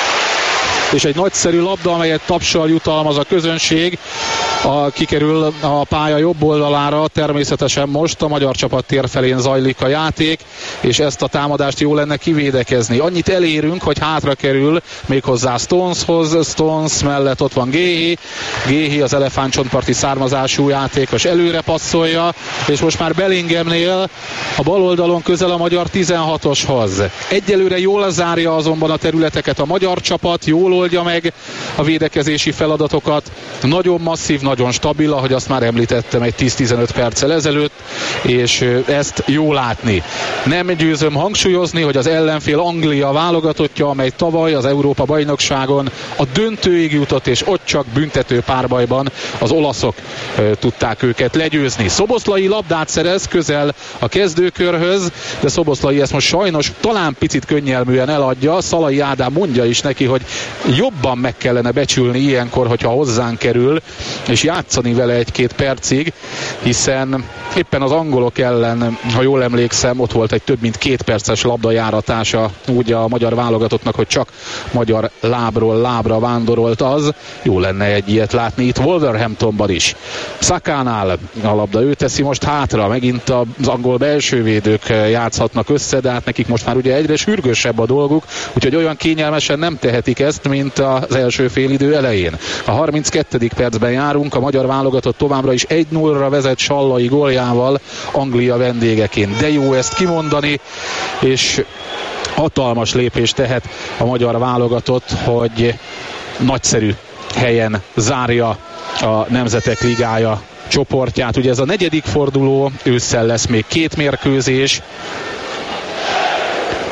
És egy nagyszerű labda, amelyet tapssal jutalmaz a közönség, kikerül a pálya jobb oldalára, természetesen most a magyar csapat tér felén zajlik a játék, és ezt a támadást jó lenne kivédekezni. Annyit elérünk, hogy hátra kerül méghozzá Stoneshoz, Stones mellett ott van Géhi az elefántcsontparti származású játékos előre passzolja, és most már Bellinghamnél a bal oldalon közel a magyar 16-oshoz. Egyelőre jól zárja azonban a területeket a magyar csapat, jól oldja meg a védekezési feladatokat, nagyon masszív, nagyon stabil, ahogy azt már említettem egy 10-15 perccel ezelőtt, és ezt jó látni. Nem győzöm hangsúlyozni, hogy az ellenfél Anglia válogatottja, amely tavaly az Európa-bajnokságon a döntőig jutott, és ott csak büntető párbajban az olaszok tudták őket legyőzni. Szoboszlai labdát szerez közel a kezdőkörhöz, de Szoboszlai ezt most sajnos talán picit könnyelműen eladja. Szalai Ádám mondja is neki, hogy jobban meg kellene becsülni ilyenkor, hogyha hozzánk kerül, és játszani vele egy-két percig, hiszen éppen az angolok ellen, ha jól emlékszem, ott volt egy több mint 2 perces labdajáratása úgy a magyar válogatottnak, hogy csak magyar lábról lábra vándorolt az. Jó lenne egy ilyet látni itt Wolverhamptonban is. Sakánál a labda, ő teszi most hátra, megint az angol belsővédők játszhatnak össze, de hát nekik most már ugye egyre sürgősebb a dolguk, úgyhogy olyan kényelmesen nem tehetik ezt, mint az első félidő elején. A 32. percben járunk, a magyar válogatott továbbra is 1-0-ra vezet Sallai góljával Anglia vendégeként. De jó ezt kimondani, és hatalmas lépést tehet a magyar válogatott, hogy nagyszerű helyen zárja a Nemzetek Ligája csoportját. Ugye ez a 4. forduló, ősszel lesz még 2 mérkőzés.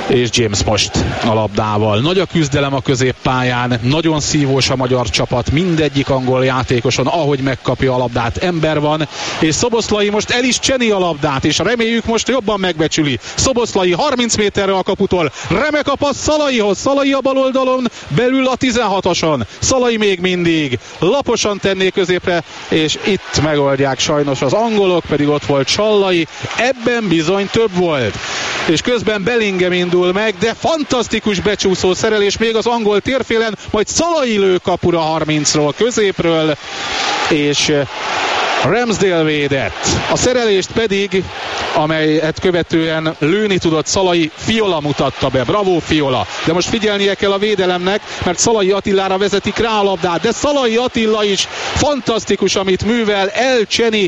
és James most a labdával. Nagy a küzdelem a középpályán, nagyon szívós a magyar csapat, mindegyik angol játékoson, ahogy megkapja a labdát, ember van, és Szoboszlai most el is cseni a labdát, és reméljük most jobban megbecsüli. Szoboszlai 30 méterre a kaputól, remek a passz Szalaihoz, Szalai a bal oldalon, belül a 16-oson, Szalai még mindig, laposan tenné középre, és itt megoldják sajnos az angolok, pedig ott volt Sallai, ebben bizony több volt. És közben Bellingham indul meg, de fantasztikus becsúszó szerelés még az angol térfélen, majd Szalai lő kapura 30-ról középről, és Ramsdale védett. A szerelést pedig, amelyet követően lőni tudott Szalai, Fiola mutatta be. Bravo Fiola! De most figyelnie kell a védelemnek, mert Szalai Attilára vezetik rá a labdát, de Szalai Attila is fantasztikus, amit művel, elcseni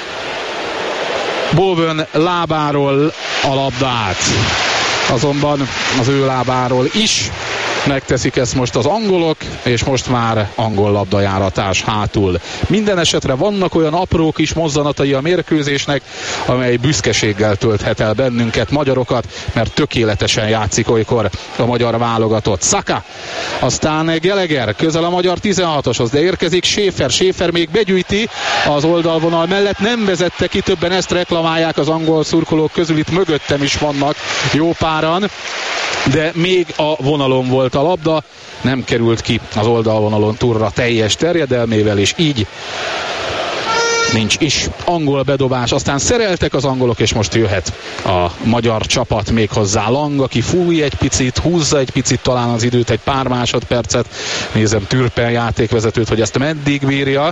Bowen lábáról a labdát. Azonban az ő lábáról is megteszik ezt most az angolok, és most már angol labdajáratás hátul. Minden esetre vannak olyan apró kis mozzanatai a mérkőzésnek, amely büszkeséggel tölthet el bennünket, magyarokat, mert tökéletesen játszik olykor a magyar válogatott. Saka, aztán Gallagher, közel a magyar 16-oshoz, de érkezik Schäfer még begyűjti az oldalvonal mellett, nem vezette ki, többen ezt reklamálják az angol szurkolók közül, itt mögöttem is vannak jó páran, de még a vonalon volt a labda, nem került ki az oldalvonalon turra teljes terjedelmével, és így nincs is angol bedobás. Aztán szereltek az angolok, és most jöhet a magyar csapat, méghozzá Lang, aki fúj egy picit, húzza egy picit talán az időt, egy pár másodpercet. Nézem Türpen játékvezetőt, hogy ezt meddig bírja,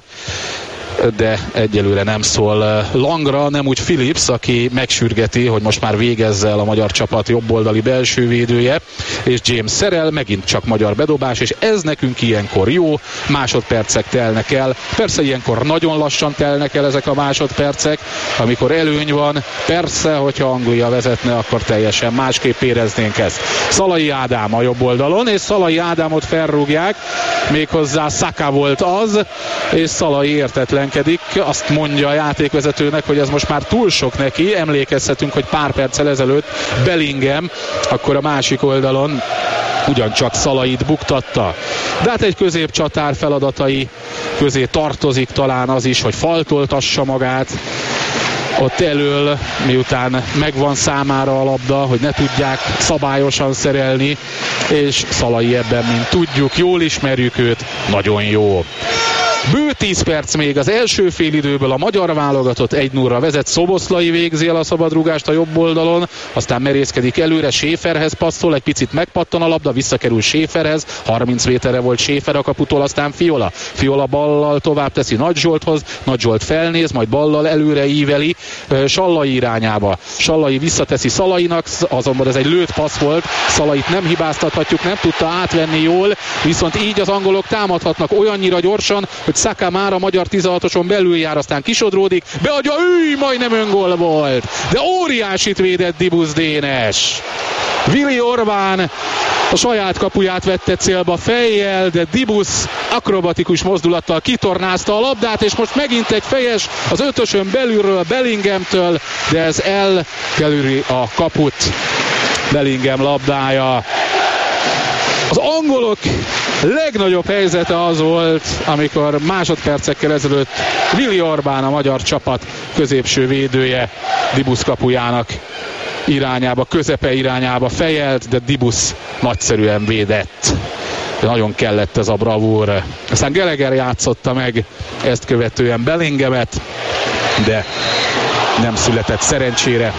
de egyelőre nem szól Langra, nem úgy Phillips, aki megsürgeti, hogy most már végezze el a magyar csapat jobboldali belső védője, és James szerel, megint csak magyar bedobás, és ez nekünk ilyenkor jó, másodpercek telnek el, persze ilyenkor nagyon lassan telnek el ezek a másodpercek, amikor előny van, persze, hogyha Anglia vezetne, akkor teljesen másképp éreznénk ezt. Szalai Ádám a jobb oldalon, és Szalai Ádámot felrúgják, méghozzá Saka volt az, és Szalai értetlenkedik, azt mondja a játékvezetőnek, hogy ez most már túl sok neki, emlékezhetünk, hogy pár perccel ezelőtt Bellingham, akkor a másik oldalon ugyancsak Szalait buktatta. De hát egy középcsatár feladatai közé tartozik talán az is, hogy faltoltassa magát ott elől, miután megvan számára a labda, hogy ne tudják szabályosan szerelni, és Szalai ebben, mint tudjuk, jól ismerjük őt, nagyon jó. Bő 10 perc még az első félidőből, a magyar válogatott 1-0-ra vezet, Szoboszlai végzi el a szabadrúgást a jobb oldalon, aztán merészkedik előre, Schäferhez passzol, egy picit megpattan a labda, visszakerül Schäferhez, 30 méterre volt Schäfer a kaputól, aztán Fiola ballal tovább teszi Nagy Zsolthoz, Nagy Zsolt felnéz, majd ballal előre íveli Sallai irányába. Sallai visszateszi Szalainak, azonban ez egy lőtt passz volt, Szalait nem hibáztathatjuk, nem tudta átvenni jól, viszont így az angolok támadhatnak olyannyira gyorsan, hogy Saka már a magyar 16-oson belül jár, aztán kisodródik, beadja, majdnem öngól volt, de óriásit védett Dibusz Dénes. Vili Orbán a saját kapuját vette célba fejjel, de Dibusz akrobatikus mozdulattal kitornázta a labdát, és most megint egy fejes az ötösön belülről Bellinghamtől, de ez elkerüli a kaput. Bellingham labdája. Az angolok legnagyobb helyzete az volt, amikor másodpercekkel ezelőtt Vili Orbán, a magyar csapat középső védője Dibusz kapujának irányába, közepe irányába fejelt, de Dibusz nagyszerűen védett. De nagyon kellett ez a bravúr. Aztán Gallagher játszotta meg ezt követően Bellinghamet, de nem született szerencsére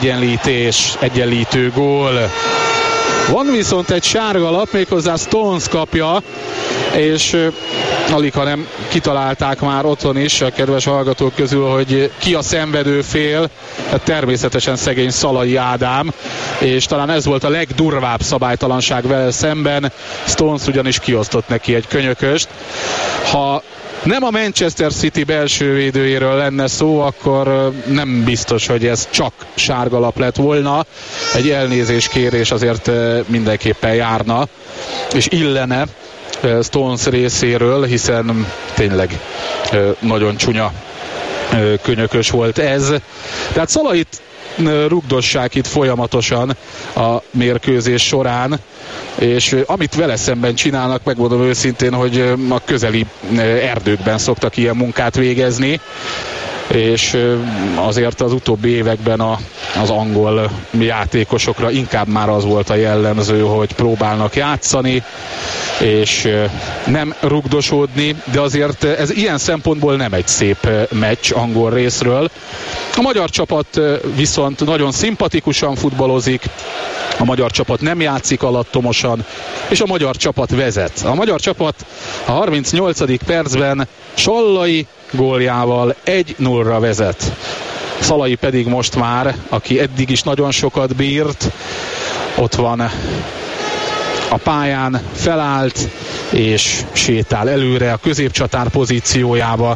egyenlítő gól. Van viszont egy sárga lap, méghozzá Stones kapja, és alig, ha nem kitalálták már otthon is a kedves hallgatók közül, hogy ki a szenvedő fél. Hát természetesen szegény Szalai Ádám, és talán ez volt a legdurvább szabálytalanság vele szemben. Stones ugyanis kiosztott neki egy könyököst. Ha nem a Manchester City belső védőjéről lenne szó, akkor nem biztos, hogy ez csak sárgalap lett volna. Egy elnézéskérés azért mindenképpen járna, és illene Stones részéről, hiszen tényleg nagyon csúnya könyökös volt ez. Tehát Szalait rugdossák itt folyamatosan a mérkőzés során, és amit vele szemben csinálnak, megmondom őszintén, hogy a közeli erdőkben szoktak ilyen munkát végezni, és azért az utóbbi években az angol játékosokra inkább már az volt a jellemző, hogy próbálnak játszani, és nem rugdosódni, de azért ez ilyen szempontból nem egy szép meccs angol részről. A magyar csapat viszont nagyon szimpatikusan futballozik, a magyar csapat nem játszik alattomosan, és a magyar csapat vezet. A magyar csapat a 38. percben Sallai góljával 1-0-ra vezet. Szalai pedig most már, aki eddig is nagyon sokat bírt, ott van a pályán, felállt és sétál előre a középcsatár pozíciójába,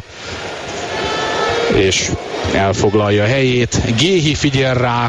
és elfoglalja a helyét. Géhi figyel rá,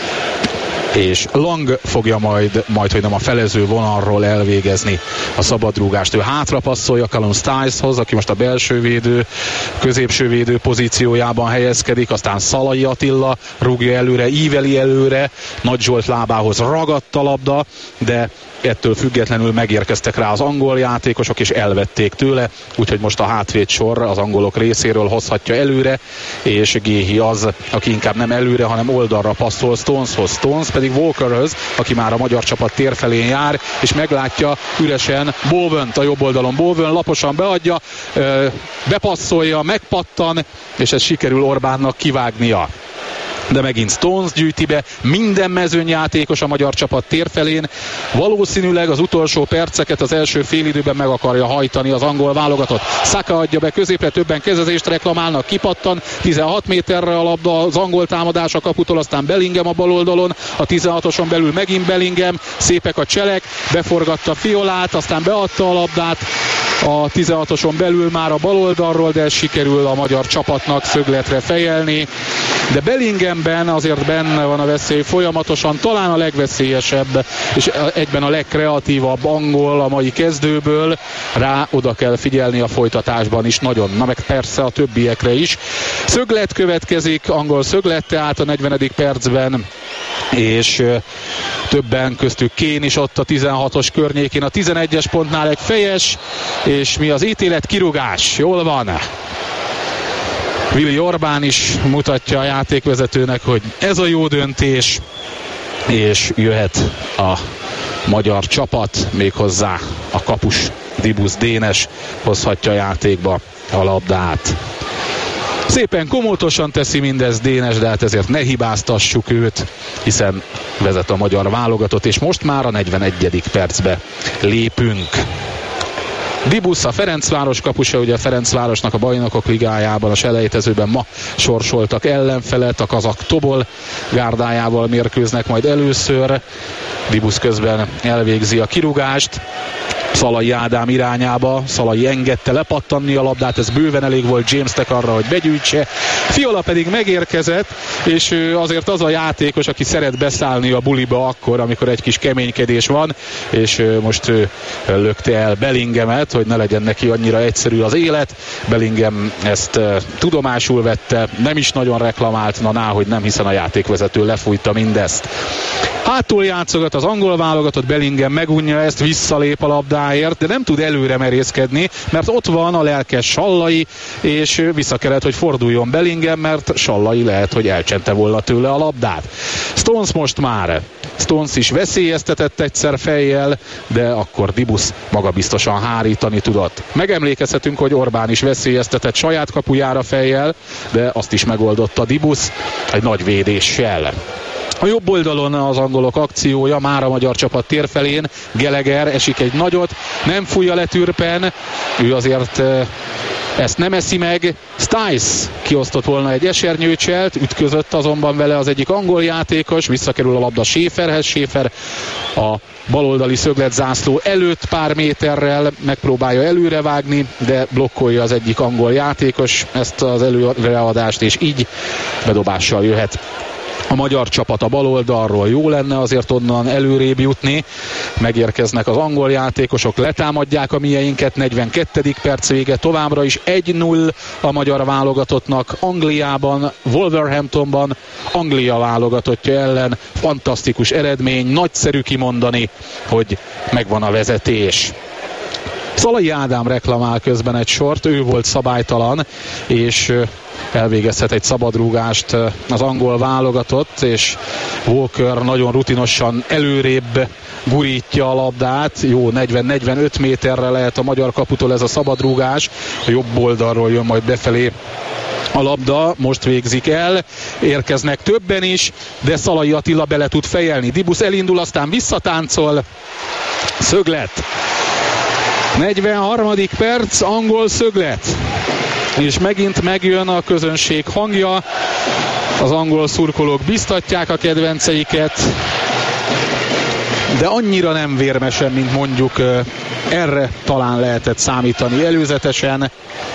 és Lang fogja majd hogy nem a felező vonalról elvégezni a szabadrúgást. Ő hátra passzolja Callum Stiles-hoz, aki most a belső védő, középső védő pozíciójában helyezkedik, aztán Szalai Attila rúgja előre, íveli előre, Nagy Zsolt lábához ragadt a labda, de ettől függetlenül megérkeztek rá az angol játékosok, és elvették tőle, úgyhogy most a hátvéd sor az angolok részéről hozhatja előre, és Géhi az, aki inkább nem előre, hanem oldalra passzol Stoneshoz. Stones pedig Walkerhöz, aki már a magyar csapat térfelén jár, és meglátja üresen Bowent a jobb oldalon. Bowen laposan beadja, bepasszolja, megpattan, és ez sikerül Orbánnak kivágnia. De megint Stones gyűjti be, minden mezőnyjátékos a magyar csapat térfelén. Valószínűleg az utolsó perceket az első félidőben meg akarja hajtani az angol válogatott. Saka adja be középre, többen kezezést reklamálnak, kipattan, 16 méterre a labda az angol támadás a kaputól, aztán Bellingham a bal oldalon, a 16-oson belül megint Bellingham, szépek a cselek, beforgatta Fiolát, aztán beadta a labdát a 16-oson belül már a bal oldalról, de sikerül a magyar csapatnak szögletre fejelni. De Bellinghamben azért benne van a veszély folyamatosan, talán a legveszélyesebb és egyben a legkreatívabb angol a mai kezdőből. Rá oda kell figyelni a folytatásban is nagyon, na meg persze a többiekre is. Szöglet következik, angol szöglet tehát a 40. percben, és többen köztük Kane is ott a 16-os környékén, a 11-es pontnál egy fejes, és mi az ítélet? Kirúgás. Jól van. Willi Orbán is mutatja a játékvezetőnek, hogy ez a jó döntés, és jöhet a magyar csapat, méghozzá a kapus Dibusz Dénes hozhatja a játékba a labdát. Szépen komótosan teszi mindez Dénes, de hát ezért ne hibáztassuk őt, hiszen vezet a magyar válogatott, és most már a 41. percbe lépünk. Dibusz a Ferencváros kapusa, ugye a Ferencvárosnak a Bajnokok Ligájában a selejtezőben ma sorsoltak ellenfelet, a kazak Tobol gárdájával mérkőznek majd először. Dibusz közben elvégzi a kirúgást Szalai Ádám irányába, Szalai engedte lepattanni a labdát, ez bőven elég volt Jamesnek arra, hogy begyűjtse. Fiola pedig megérkezett, és azért az a játékos, aki szeret beszállni a buliba akkor, amikor egy kis keménykedés van, és most ő lökte el Bellinghamet, hogy ne legyen neki annyira egyszerű az élet. Bellingham ezt tudomásul vette, nem is nagyon reklamált, hogy nem, hiszen a játékvezető lefújta mindezt. Hátul játszogat az angol válogatott, Bellingham megunja ezt, visszalép a labdáért, de nem tud előre merészkedni, mert ott van a lelkes Sallai, és vissza kellett, hogy forduljon Bellingham, mert Sallai lehet, hogy elcsente volna tőle a labdát. Stones most már. Stones is veszélyeztetett egyszer fejjel, de akkor Dibusz magabiztosan hárítani tudott. Megemlékezhetünk, hogy Orbán is veszélyeztetett saját kapujára fejjel, de azt is megoldotta Dibusz egy nagy védéssel. A jobb oldalon az angolok akciója, már a magyar csapat térfelén, Gallagher esik egy nagyot, nem fújja le Türpen, ő azért ezt nem eszi meg. Stiles kiosztott volna egy esernyőcselt, ütközött azonban vele az egyik angol játékos, visszakerül a labda Schäferhez, Schäfer a baloldali szögletzászló előtt pár méterrel megpróbálja előrevágni, de blokkolja az egyik angol játékos ezt az előreadást, és így bedobással jöhet a magyar csapat a bal oldalról. Jó lenne azért onnan előrébb jutni. Megérkeznek az angol játékosok, letámadják a mieinket. 42. perc vége, továbbra is 1-0 a magyar válogatottnak Angliában, Wolverhamptonban, Anglia válogatottja ellen. Fantasztikus eredmény, nagyszerű kimondani, hogy megvan a vezetés. Szalai Ádám reklamál közben egy sort, ő volt szabálytalan, és elvégezhet egy szabadrúgást az angol válogatott, és Walker nagyon rutinosan előrébb gurítja a labdát. Jó, 40-45 méterre lehet a magyar kaputól ez a szabadrúgás, a jobb oldalról jön majd befelé a labda, most végzik el, érkeznek többen is, de Szalai Attila bele tud fejelni. Dibusz elindul, aztán visszatáncol, szöglet. 43. perc, angol szöglet. És megint megjön a közönség hangja. Az angol szurkolók biztatják a kedvenceiket, de annyira nem vérmesen, mint mondjuk erre talán lehetett számítani előzetesen.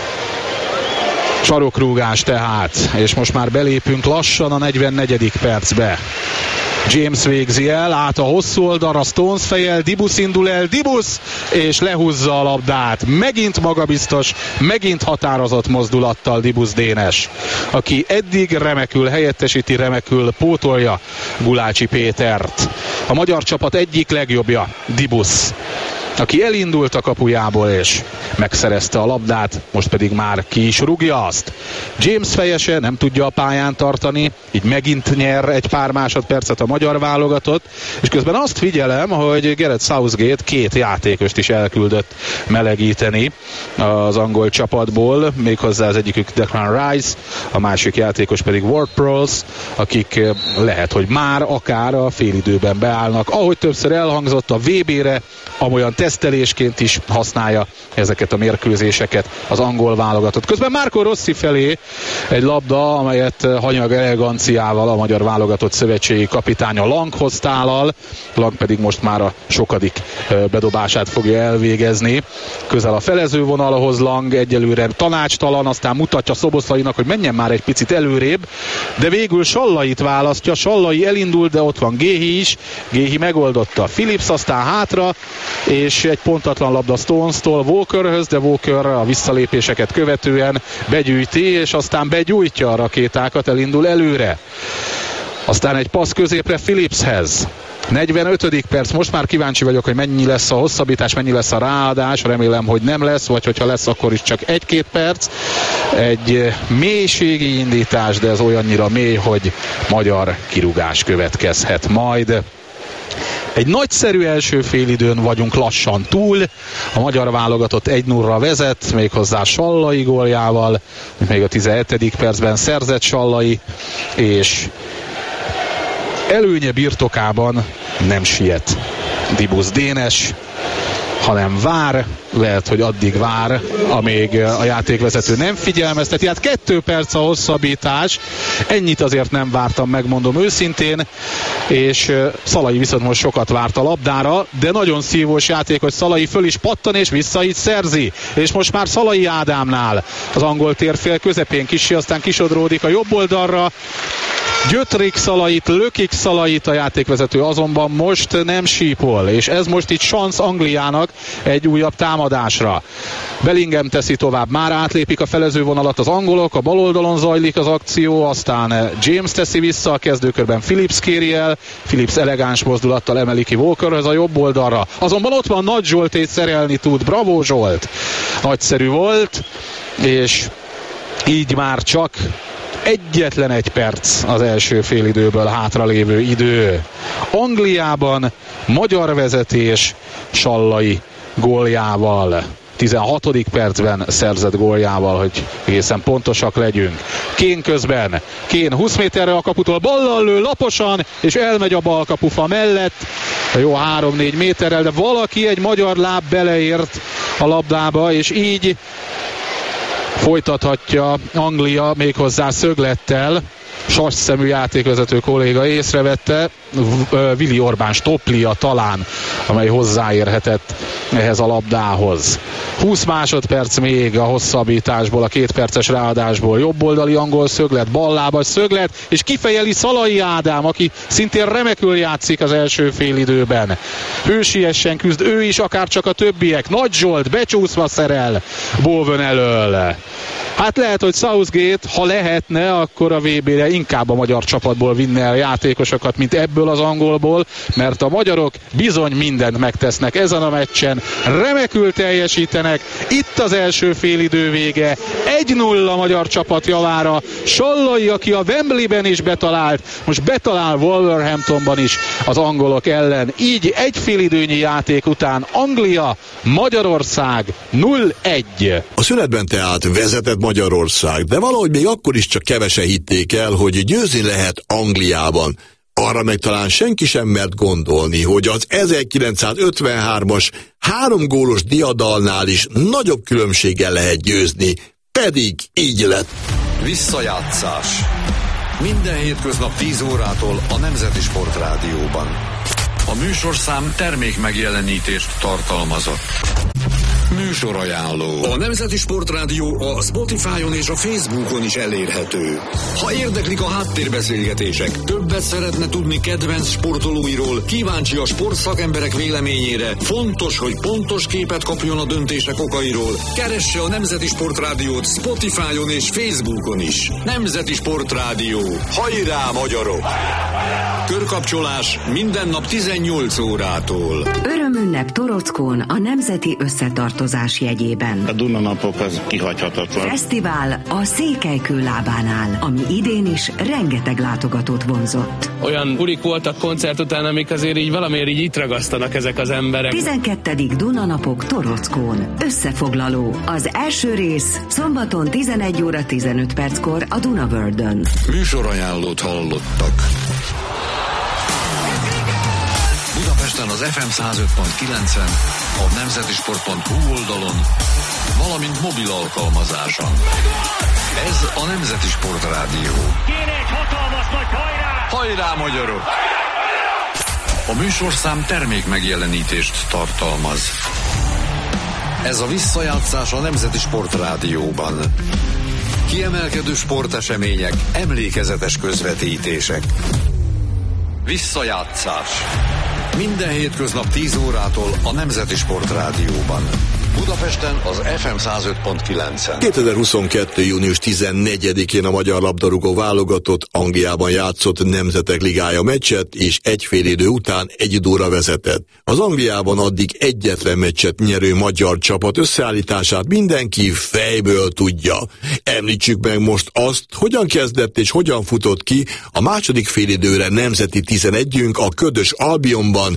Sarokrúgás tehát, és most már belépünk lassan a 44. percbe. James végzi el, át a hosszú oldalra, Stones fejel, Dibusz indul el, Dibusz, és lehúzza a labdát. Megint magabiztos, megint határozott mozdulattal Dibusz Dénes, aki eddig remekül helyettesíti, remekül pótolja Gulácsi Pétert. A magyar csapat egyik legjobbja, Dibusz, aki elindult a kapujából és megszerezte a labdát, most pedig már ki is rúgja azt. James fejese nem tudja a pályán tartani, így megint nyer egy pár másodpercet a magyar válogatott, és közben azt figyelem, hogy Gareth Southgate 2 játékost is elküldött melegíteni az angol csapatból, méghozzá az egyikük Declan Rice, a másik játékos pedig Ward-Prowse, akik lehet, hogy már akár a félidőben beállnak. Ahogy többször elhangzott, a VB-re amolyan tesztelésként is használja ezeket a mérkőzéseket az angol válogatott. Közben Marco Rossi felé egy labda, amelyet hanyag eleganciával a magyar válogatott szövetségi kapitánya Langhoz tálal. Lang pedig most már a sokadik bedobását fogja elvégezni. Közel a felezővonalhoz Lang, egyelőre tanácstalan, aztán mutatja Szoboszlainak, hogy menjen már egy picit előrébb, de végül Sallait választja. Sallai elindul, de ott van Géhi is. Géhi megoldotta. Phillips aztán hátra, és egy pontatlan labda Stones-tól Walkerhöz, de Walker a visszalépéseket követően begyűjti, és aztán begyújtja a rakétákat, elindul előre. Aztán egy passz középre Phillipshez. 45. perc, most már kíváncsi vagyok, hogy mennyi lesz a hosszabbítás, mennyi lesz a ráadás, remélem, hogy nem lesz, vagy hogyha lesz, akkor is csak 1-2 perc. Egy mélységi indítás, de ez olyannyira mély, hogy magyar kirúgás következhet majd. Egy nagyszerű első félidőn vagyunk lassan túl. A magyar válogatott 1-0-ra vezet, méghozzá Sallai góljával, még a 17. percben szerzett Sallai, és előnye birtokában nem siet Dibusz Dénes, hanem vár, lehet, hogy addig vár, amíg a játékvezető nem figyelmezteti. Hát 2 perc a hosszabbítás, ennyit azért nem vártam, megmondom őszintén, és Szalai viszont most sokat várt a labdára, de nagyon szívós játék, hogy Szalai föl is pattan, és vissza is szerzi. És most már Szalai Ádámnál az angol térfél közepén kicsi, aztán kisodródik a jobb oldalra, gyötrik Szalait, lökik Szalait, a játékvezető azonban most nem sípol, és ez most itt szansz Angliának egy újabb támadásra. Bellingham teszi tovább, már átlépik a felezővonalat az angolok, a bal oldalon zajlik az akció, aztán James teszi vissza, a kezdőkörben Phillips kéri el, Phillips elegáns mozdulattal emeli ki Walkerhez a jobb oldalra. Azonban ott van Nagy Zsolt, és szerelni tud, bravo Zsolt! Nagyszerű volt, és így már csak egyetlen 1 perc az első félidőből hátralévő idő. Angliában magyar vezetés Sallai góljával. 16. percben szerzett góljával, hogy egészen pontosak legyünk. Kén közben. Kén 20 méterre a kaputól ballal lő laposan, és elmegy a bal kapufa mellett. Jó 3-4 méterrel, de valaki, egy magyar láb beleért a labdába, és így folytathatja Anglia méghozzá szöglettel. sasszemű játékvezető kolléga észrevette, Willi Orbán stopplia talán, amely hozzáérhetett ehhez a labdához. 20 másodperc még a hosszabbításból, a 2 perces ráadásból. Jobboldali angol szöglet, ballábas szöglet, és kifejeli Szalai Ádám, aki szintén remekül játszik az első félidőben. Hősiesen küzd ő is, akár csak a többiek. Nagy Zsolt becsúszva szerel Bowen elől. Hát lehet, hogy Southgate, ha lehetne, akkor a VB-re inkább a magyar csapatból vinne el játékosokat, mint ebből az angolból, mert a magyarok bizony mindent megtesznek ezen a meccsen, remekül teljesítenek. Itt az első félidő vége, 1-0 magyar csapat javára. Sallai, aki a Wembleyben is betalált, most betalál Wolverhamptonban is az angolok ellen. Így egy félidőnyi játék után Anglia, Magyarország 0-1. A szünetben tehát vezetett Magyarország, de valahogy még akkor is csak kevesen hitték el, hogy győzni lehet Angliában. Arra meg talán senki sem mert gondolni, hogy az 1953-as 3 gólos diadalnál is nagyobb különbséggel lehet győzni, pedig így lett. Visszajátszás. Minden hétköznap 10 órától a Nemzeti Sport Rádióban. A műsorszám termék megjelenítést tartalmazott. Műsorajánló. A Nemzeti Sport Rádió a Spotify-on és a Facebookon is elérhető. Ha érdeklik a háttérbeszélgetések, többet szeretne tudni kedvenc sportolóiról, kíváncsi a sportszakemberek véleményére, fontos, hogy pontos képet kapjon a döntések okairól, keresse a Nemzeti Sport Rádiót Spotify-on és Facebookon is. Nemzeti Sport Rádió. Hajrá, magyarok! Körkapcsolás minden nap 18 órától. Örömünnep Torockón a Nemzeti Összetartozás jegyében. A Duna-napok az kihagyhatatlan. Fesztivál a Székelykő lábánál, ami idén is rengeteg látogatót vonzott. Olyan bulik voltak koncert után, amik azért így valamiért így itt ragasztanak ezek az emberek. 12. Duna-napok Torockón. Összefoglaló. Az első rész szombaton 11 óra 15 perckor a Duna Worldön. Műsorajánlót hallottak. Budapesten az FM 105.9-en, a nemzetisport.hu oldalon, valamint mobil alkalmazáson. Ez a Nemzeti Sport Rádió. Kéne egy hatalmas nagy hajrá! Hajrá, magyarok! A műsorszám termék megjelenítést tartalmaz. Ez a visszajátszás a Nemzeti Sport Rádióban. Kiemelkedő sportesemények, emlékezetes közvetítések. Visszajátszás. Minden hétköznap 10 órától a Nemzeti Sport Rádióban. Budapesten az FM 105.9-en. 2022. június 14-én a magyar labdarúgó válogatott Angliában játszott Nemzetek Ligája meccset, és egy félidő után 1-0 vezetett. Az Angliában addig egyetlen meccset nyerő magyar csapat összeállítását mindenki fejből tudja. Említsük meg most azt, hogyan kezdett és hogyan futott ki a második félidőre nemzeti 11-ünk a Ködös Albionban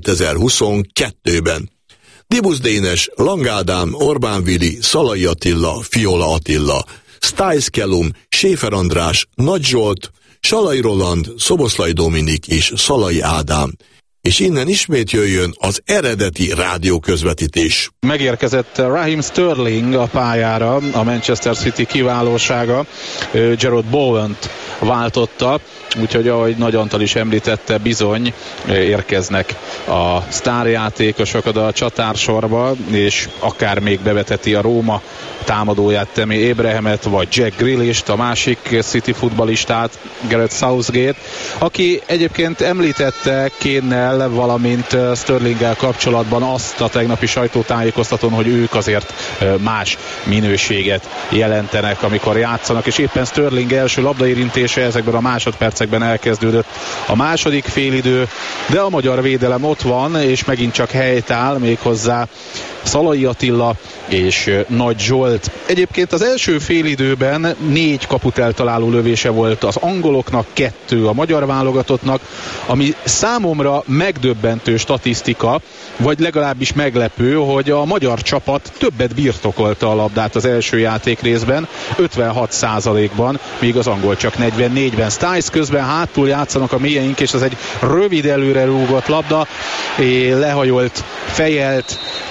2022-ben. Dibusz Dénes, Lang Ádám, Orbán Vili, Szalai Attila, Fiola Attila, Stiles Kellum, Schäfer András, Nagy Zsolt, Salai Roland, Szoboszlai Dominik és Szalai Ádám. És innen ismét jöjjön az eredeti rádióközvetítés. Megérkezett Raheem Sterling a pályára, a Manchester City kiválósága Jarrod Bowent váltotta, úgyhogy ahogy Nagy Antal is említette, bizony érkeznek a sztárjátékosok oda a csatársorba, és akár még beveteti a Róma támadóját, Tammy Abrahamet, vagy Jack Grealist, a másik City futballistát, Gareth Southgate, aki egyébként említette Kane-nel, valamint Sterlinggel kapcsolatban azt a tegnapi sajtótájékoztatón, hogy ők azért más minőséget jelentenek, amikor játszanak, és éppen Sterling első labdaérintése ezekben a másodpercekben elkezdődött a második félidő, de a magyar védelem ott van, és megint csak helytáll, méghozzá Szalai Attila és Nagy Zsolt. Egyébként az első félidőben 4 kaput eltaláló lövése volt az angoloknak, 2 a magyar válogatottnak, ami számomra megdöbbentő statisztika, vagy legalábbis meglepő, hogy a magyar csapat többet birtokolta a labdát az első játék részben, 56%-ban, míg az angol csak 44-ben. Stiles közben hátul játszanak a mélyeink, és ez egy rövid előre rúgott labda, lehajolt, fejelt, közben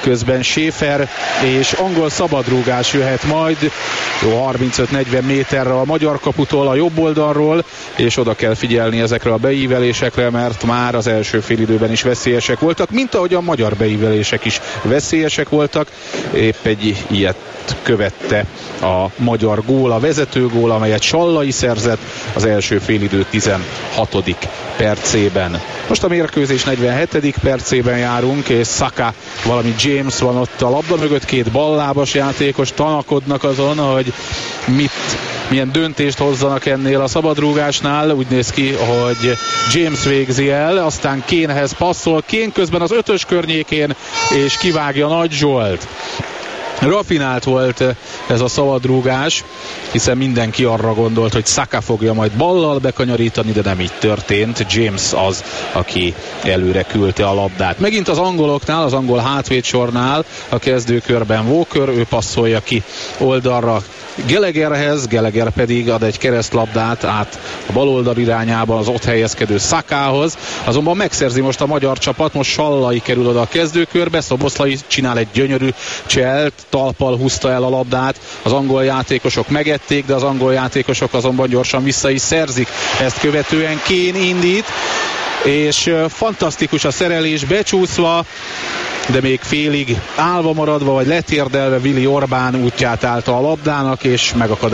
Schäfer, és angol szabadrúgás jöhet majd, jó 35-40 méterre a magyar kaputól, a jobb oldalról, és oda kell figyelni ezekre a beívelésekre, mert már az első félidőben is veszélyesek voltak, mint ahogy a magyar beívelések is veszélyesek voltak. Épp egy ilyet követte a magyar gól, a vezetőgól, amelyet Sallai szerzett az első félidő 16. percében. Most a mérkőzés 47. percében járunk, és Saka, valami James van ott a labda mögött, két ballábas játékos tanakodnak azon, hogy milyen döntést hozzanak ennél a szabadrúgásnál. Úgy néz ki, hogy James végzi el, aztán Kanehez passzol, Kane közben az 5-ös környékén, és kivágja Nagy Zsolt. Rafinált volt ez a szabadrúgás, hiszen mindenki arra gondolt, hogy Saka fogja majd ballal bekanyarítani, de nem így történt. James az, aki előre küldte a labdát. Megint az angoloknál, az angol hátvédsornál a kezdőkörben Walker, ő passzolja ki oldalra Gallagherhez, Gallagher pedig ad egy keresztlabdát át a baloldal irányában az ott helyezkedő Sakahoz. Azonban megszerzi most a magyar csapat, most Sallai kerül oda a kezdőkörbe, Szoboszlai csinál egy gyönyörű cselt, talppal húzta el a labdát, az angol játékosok megették, de az angol játékosok azonban gyorsan vissza is szerzik. Ezt követően Kane indít, és fantasztikus a szerelés, becsúszva, de még félig állva maradva, vagy letérdelve Willi Orbán útját állta a labdának, és megakad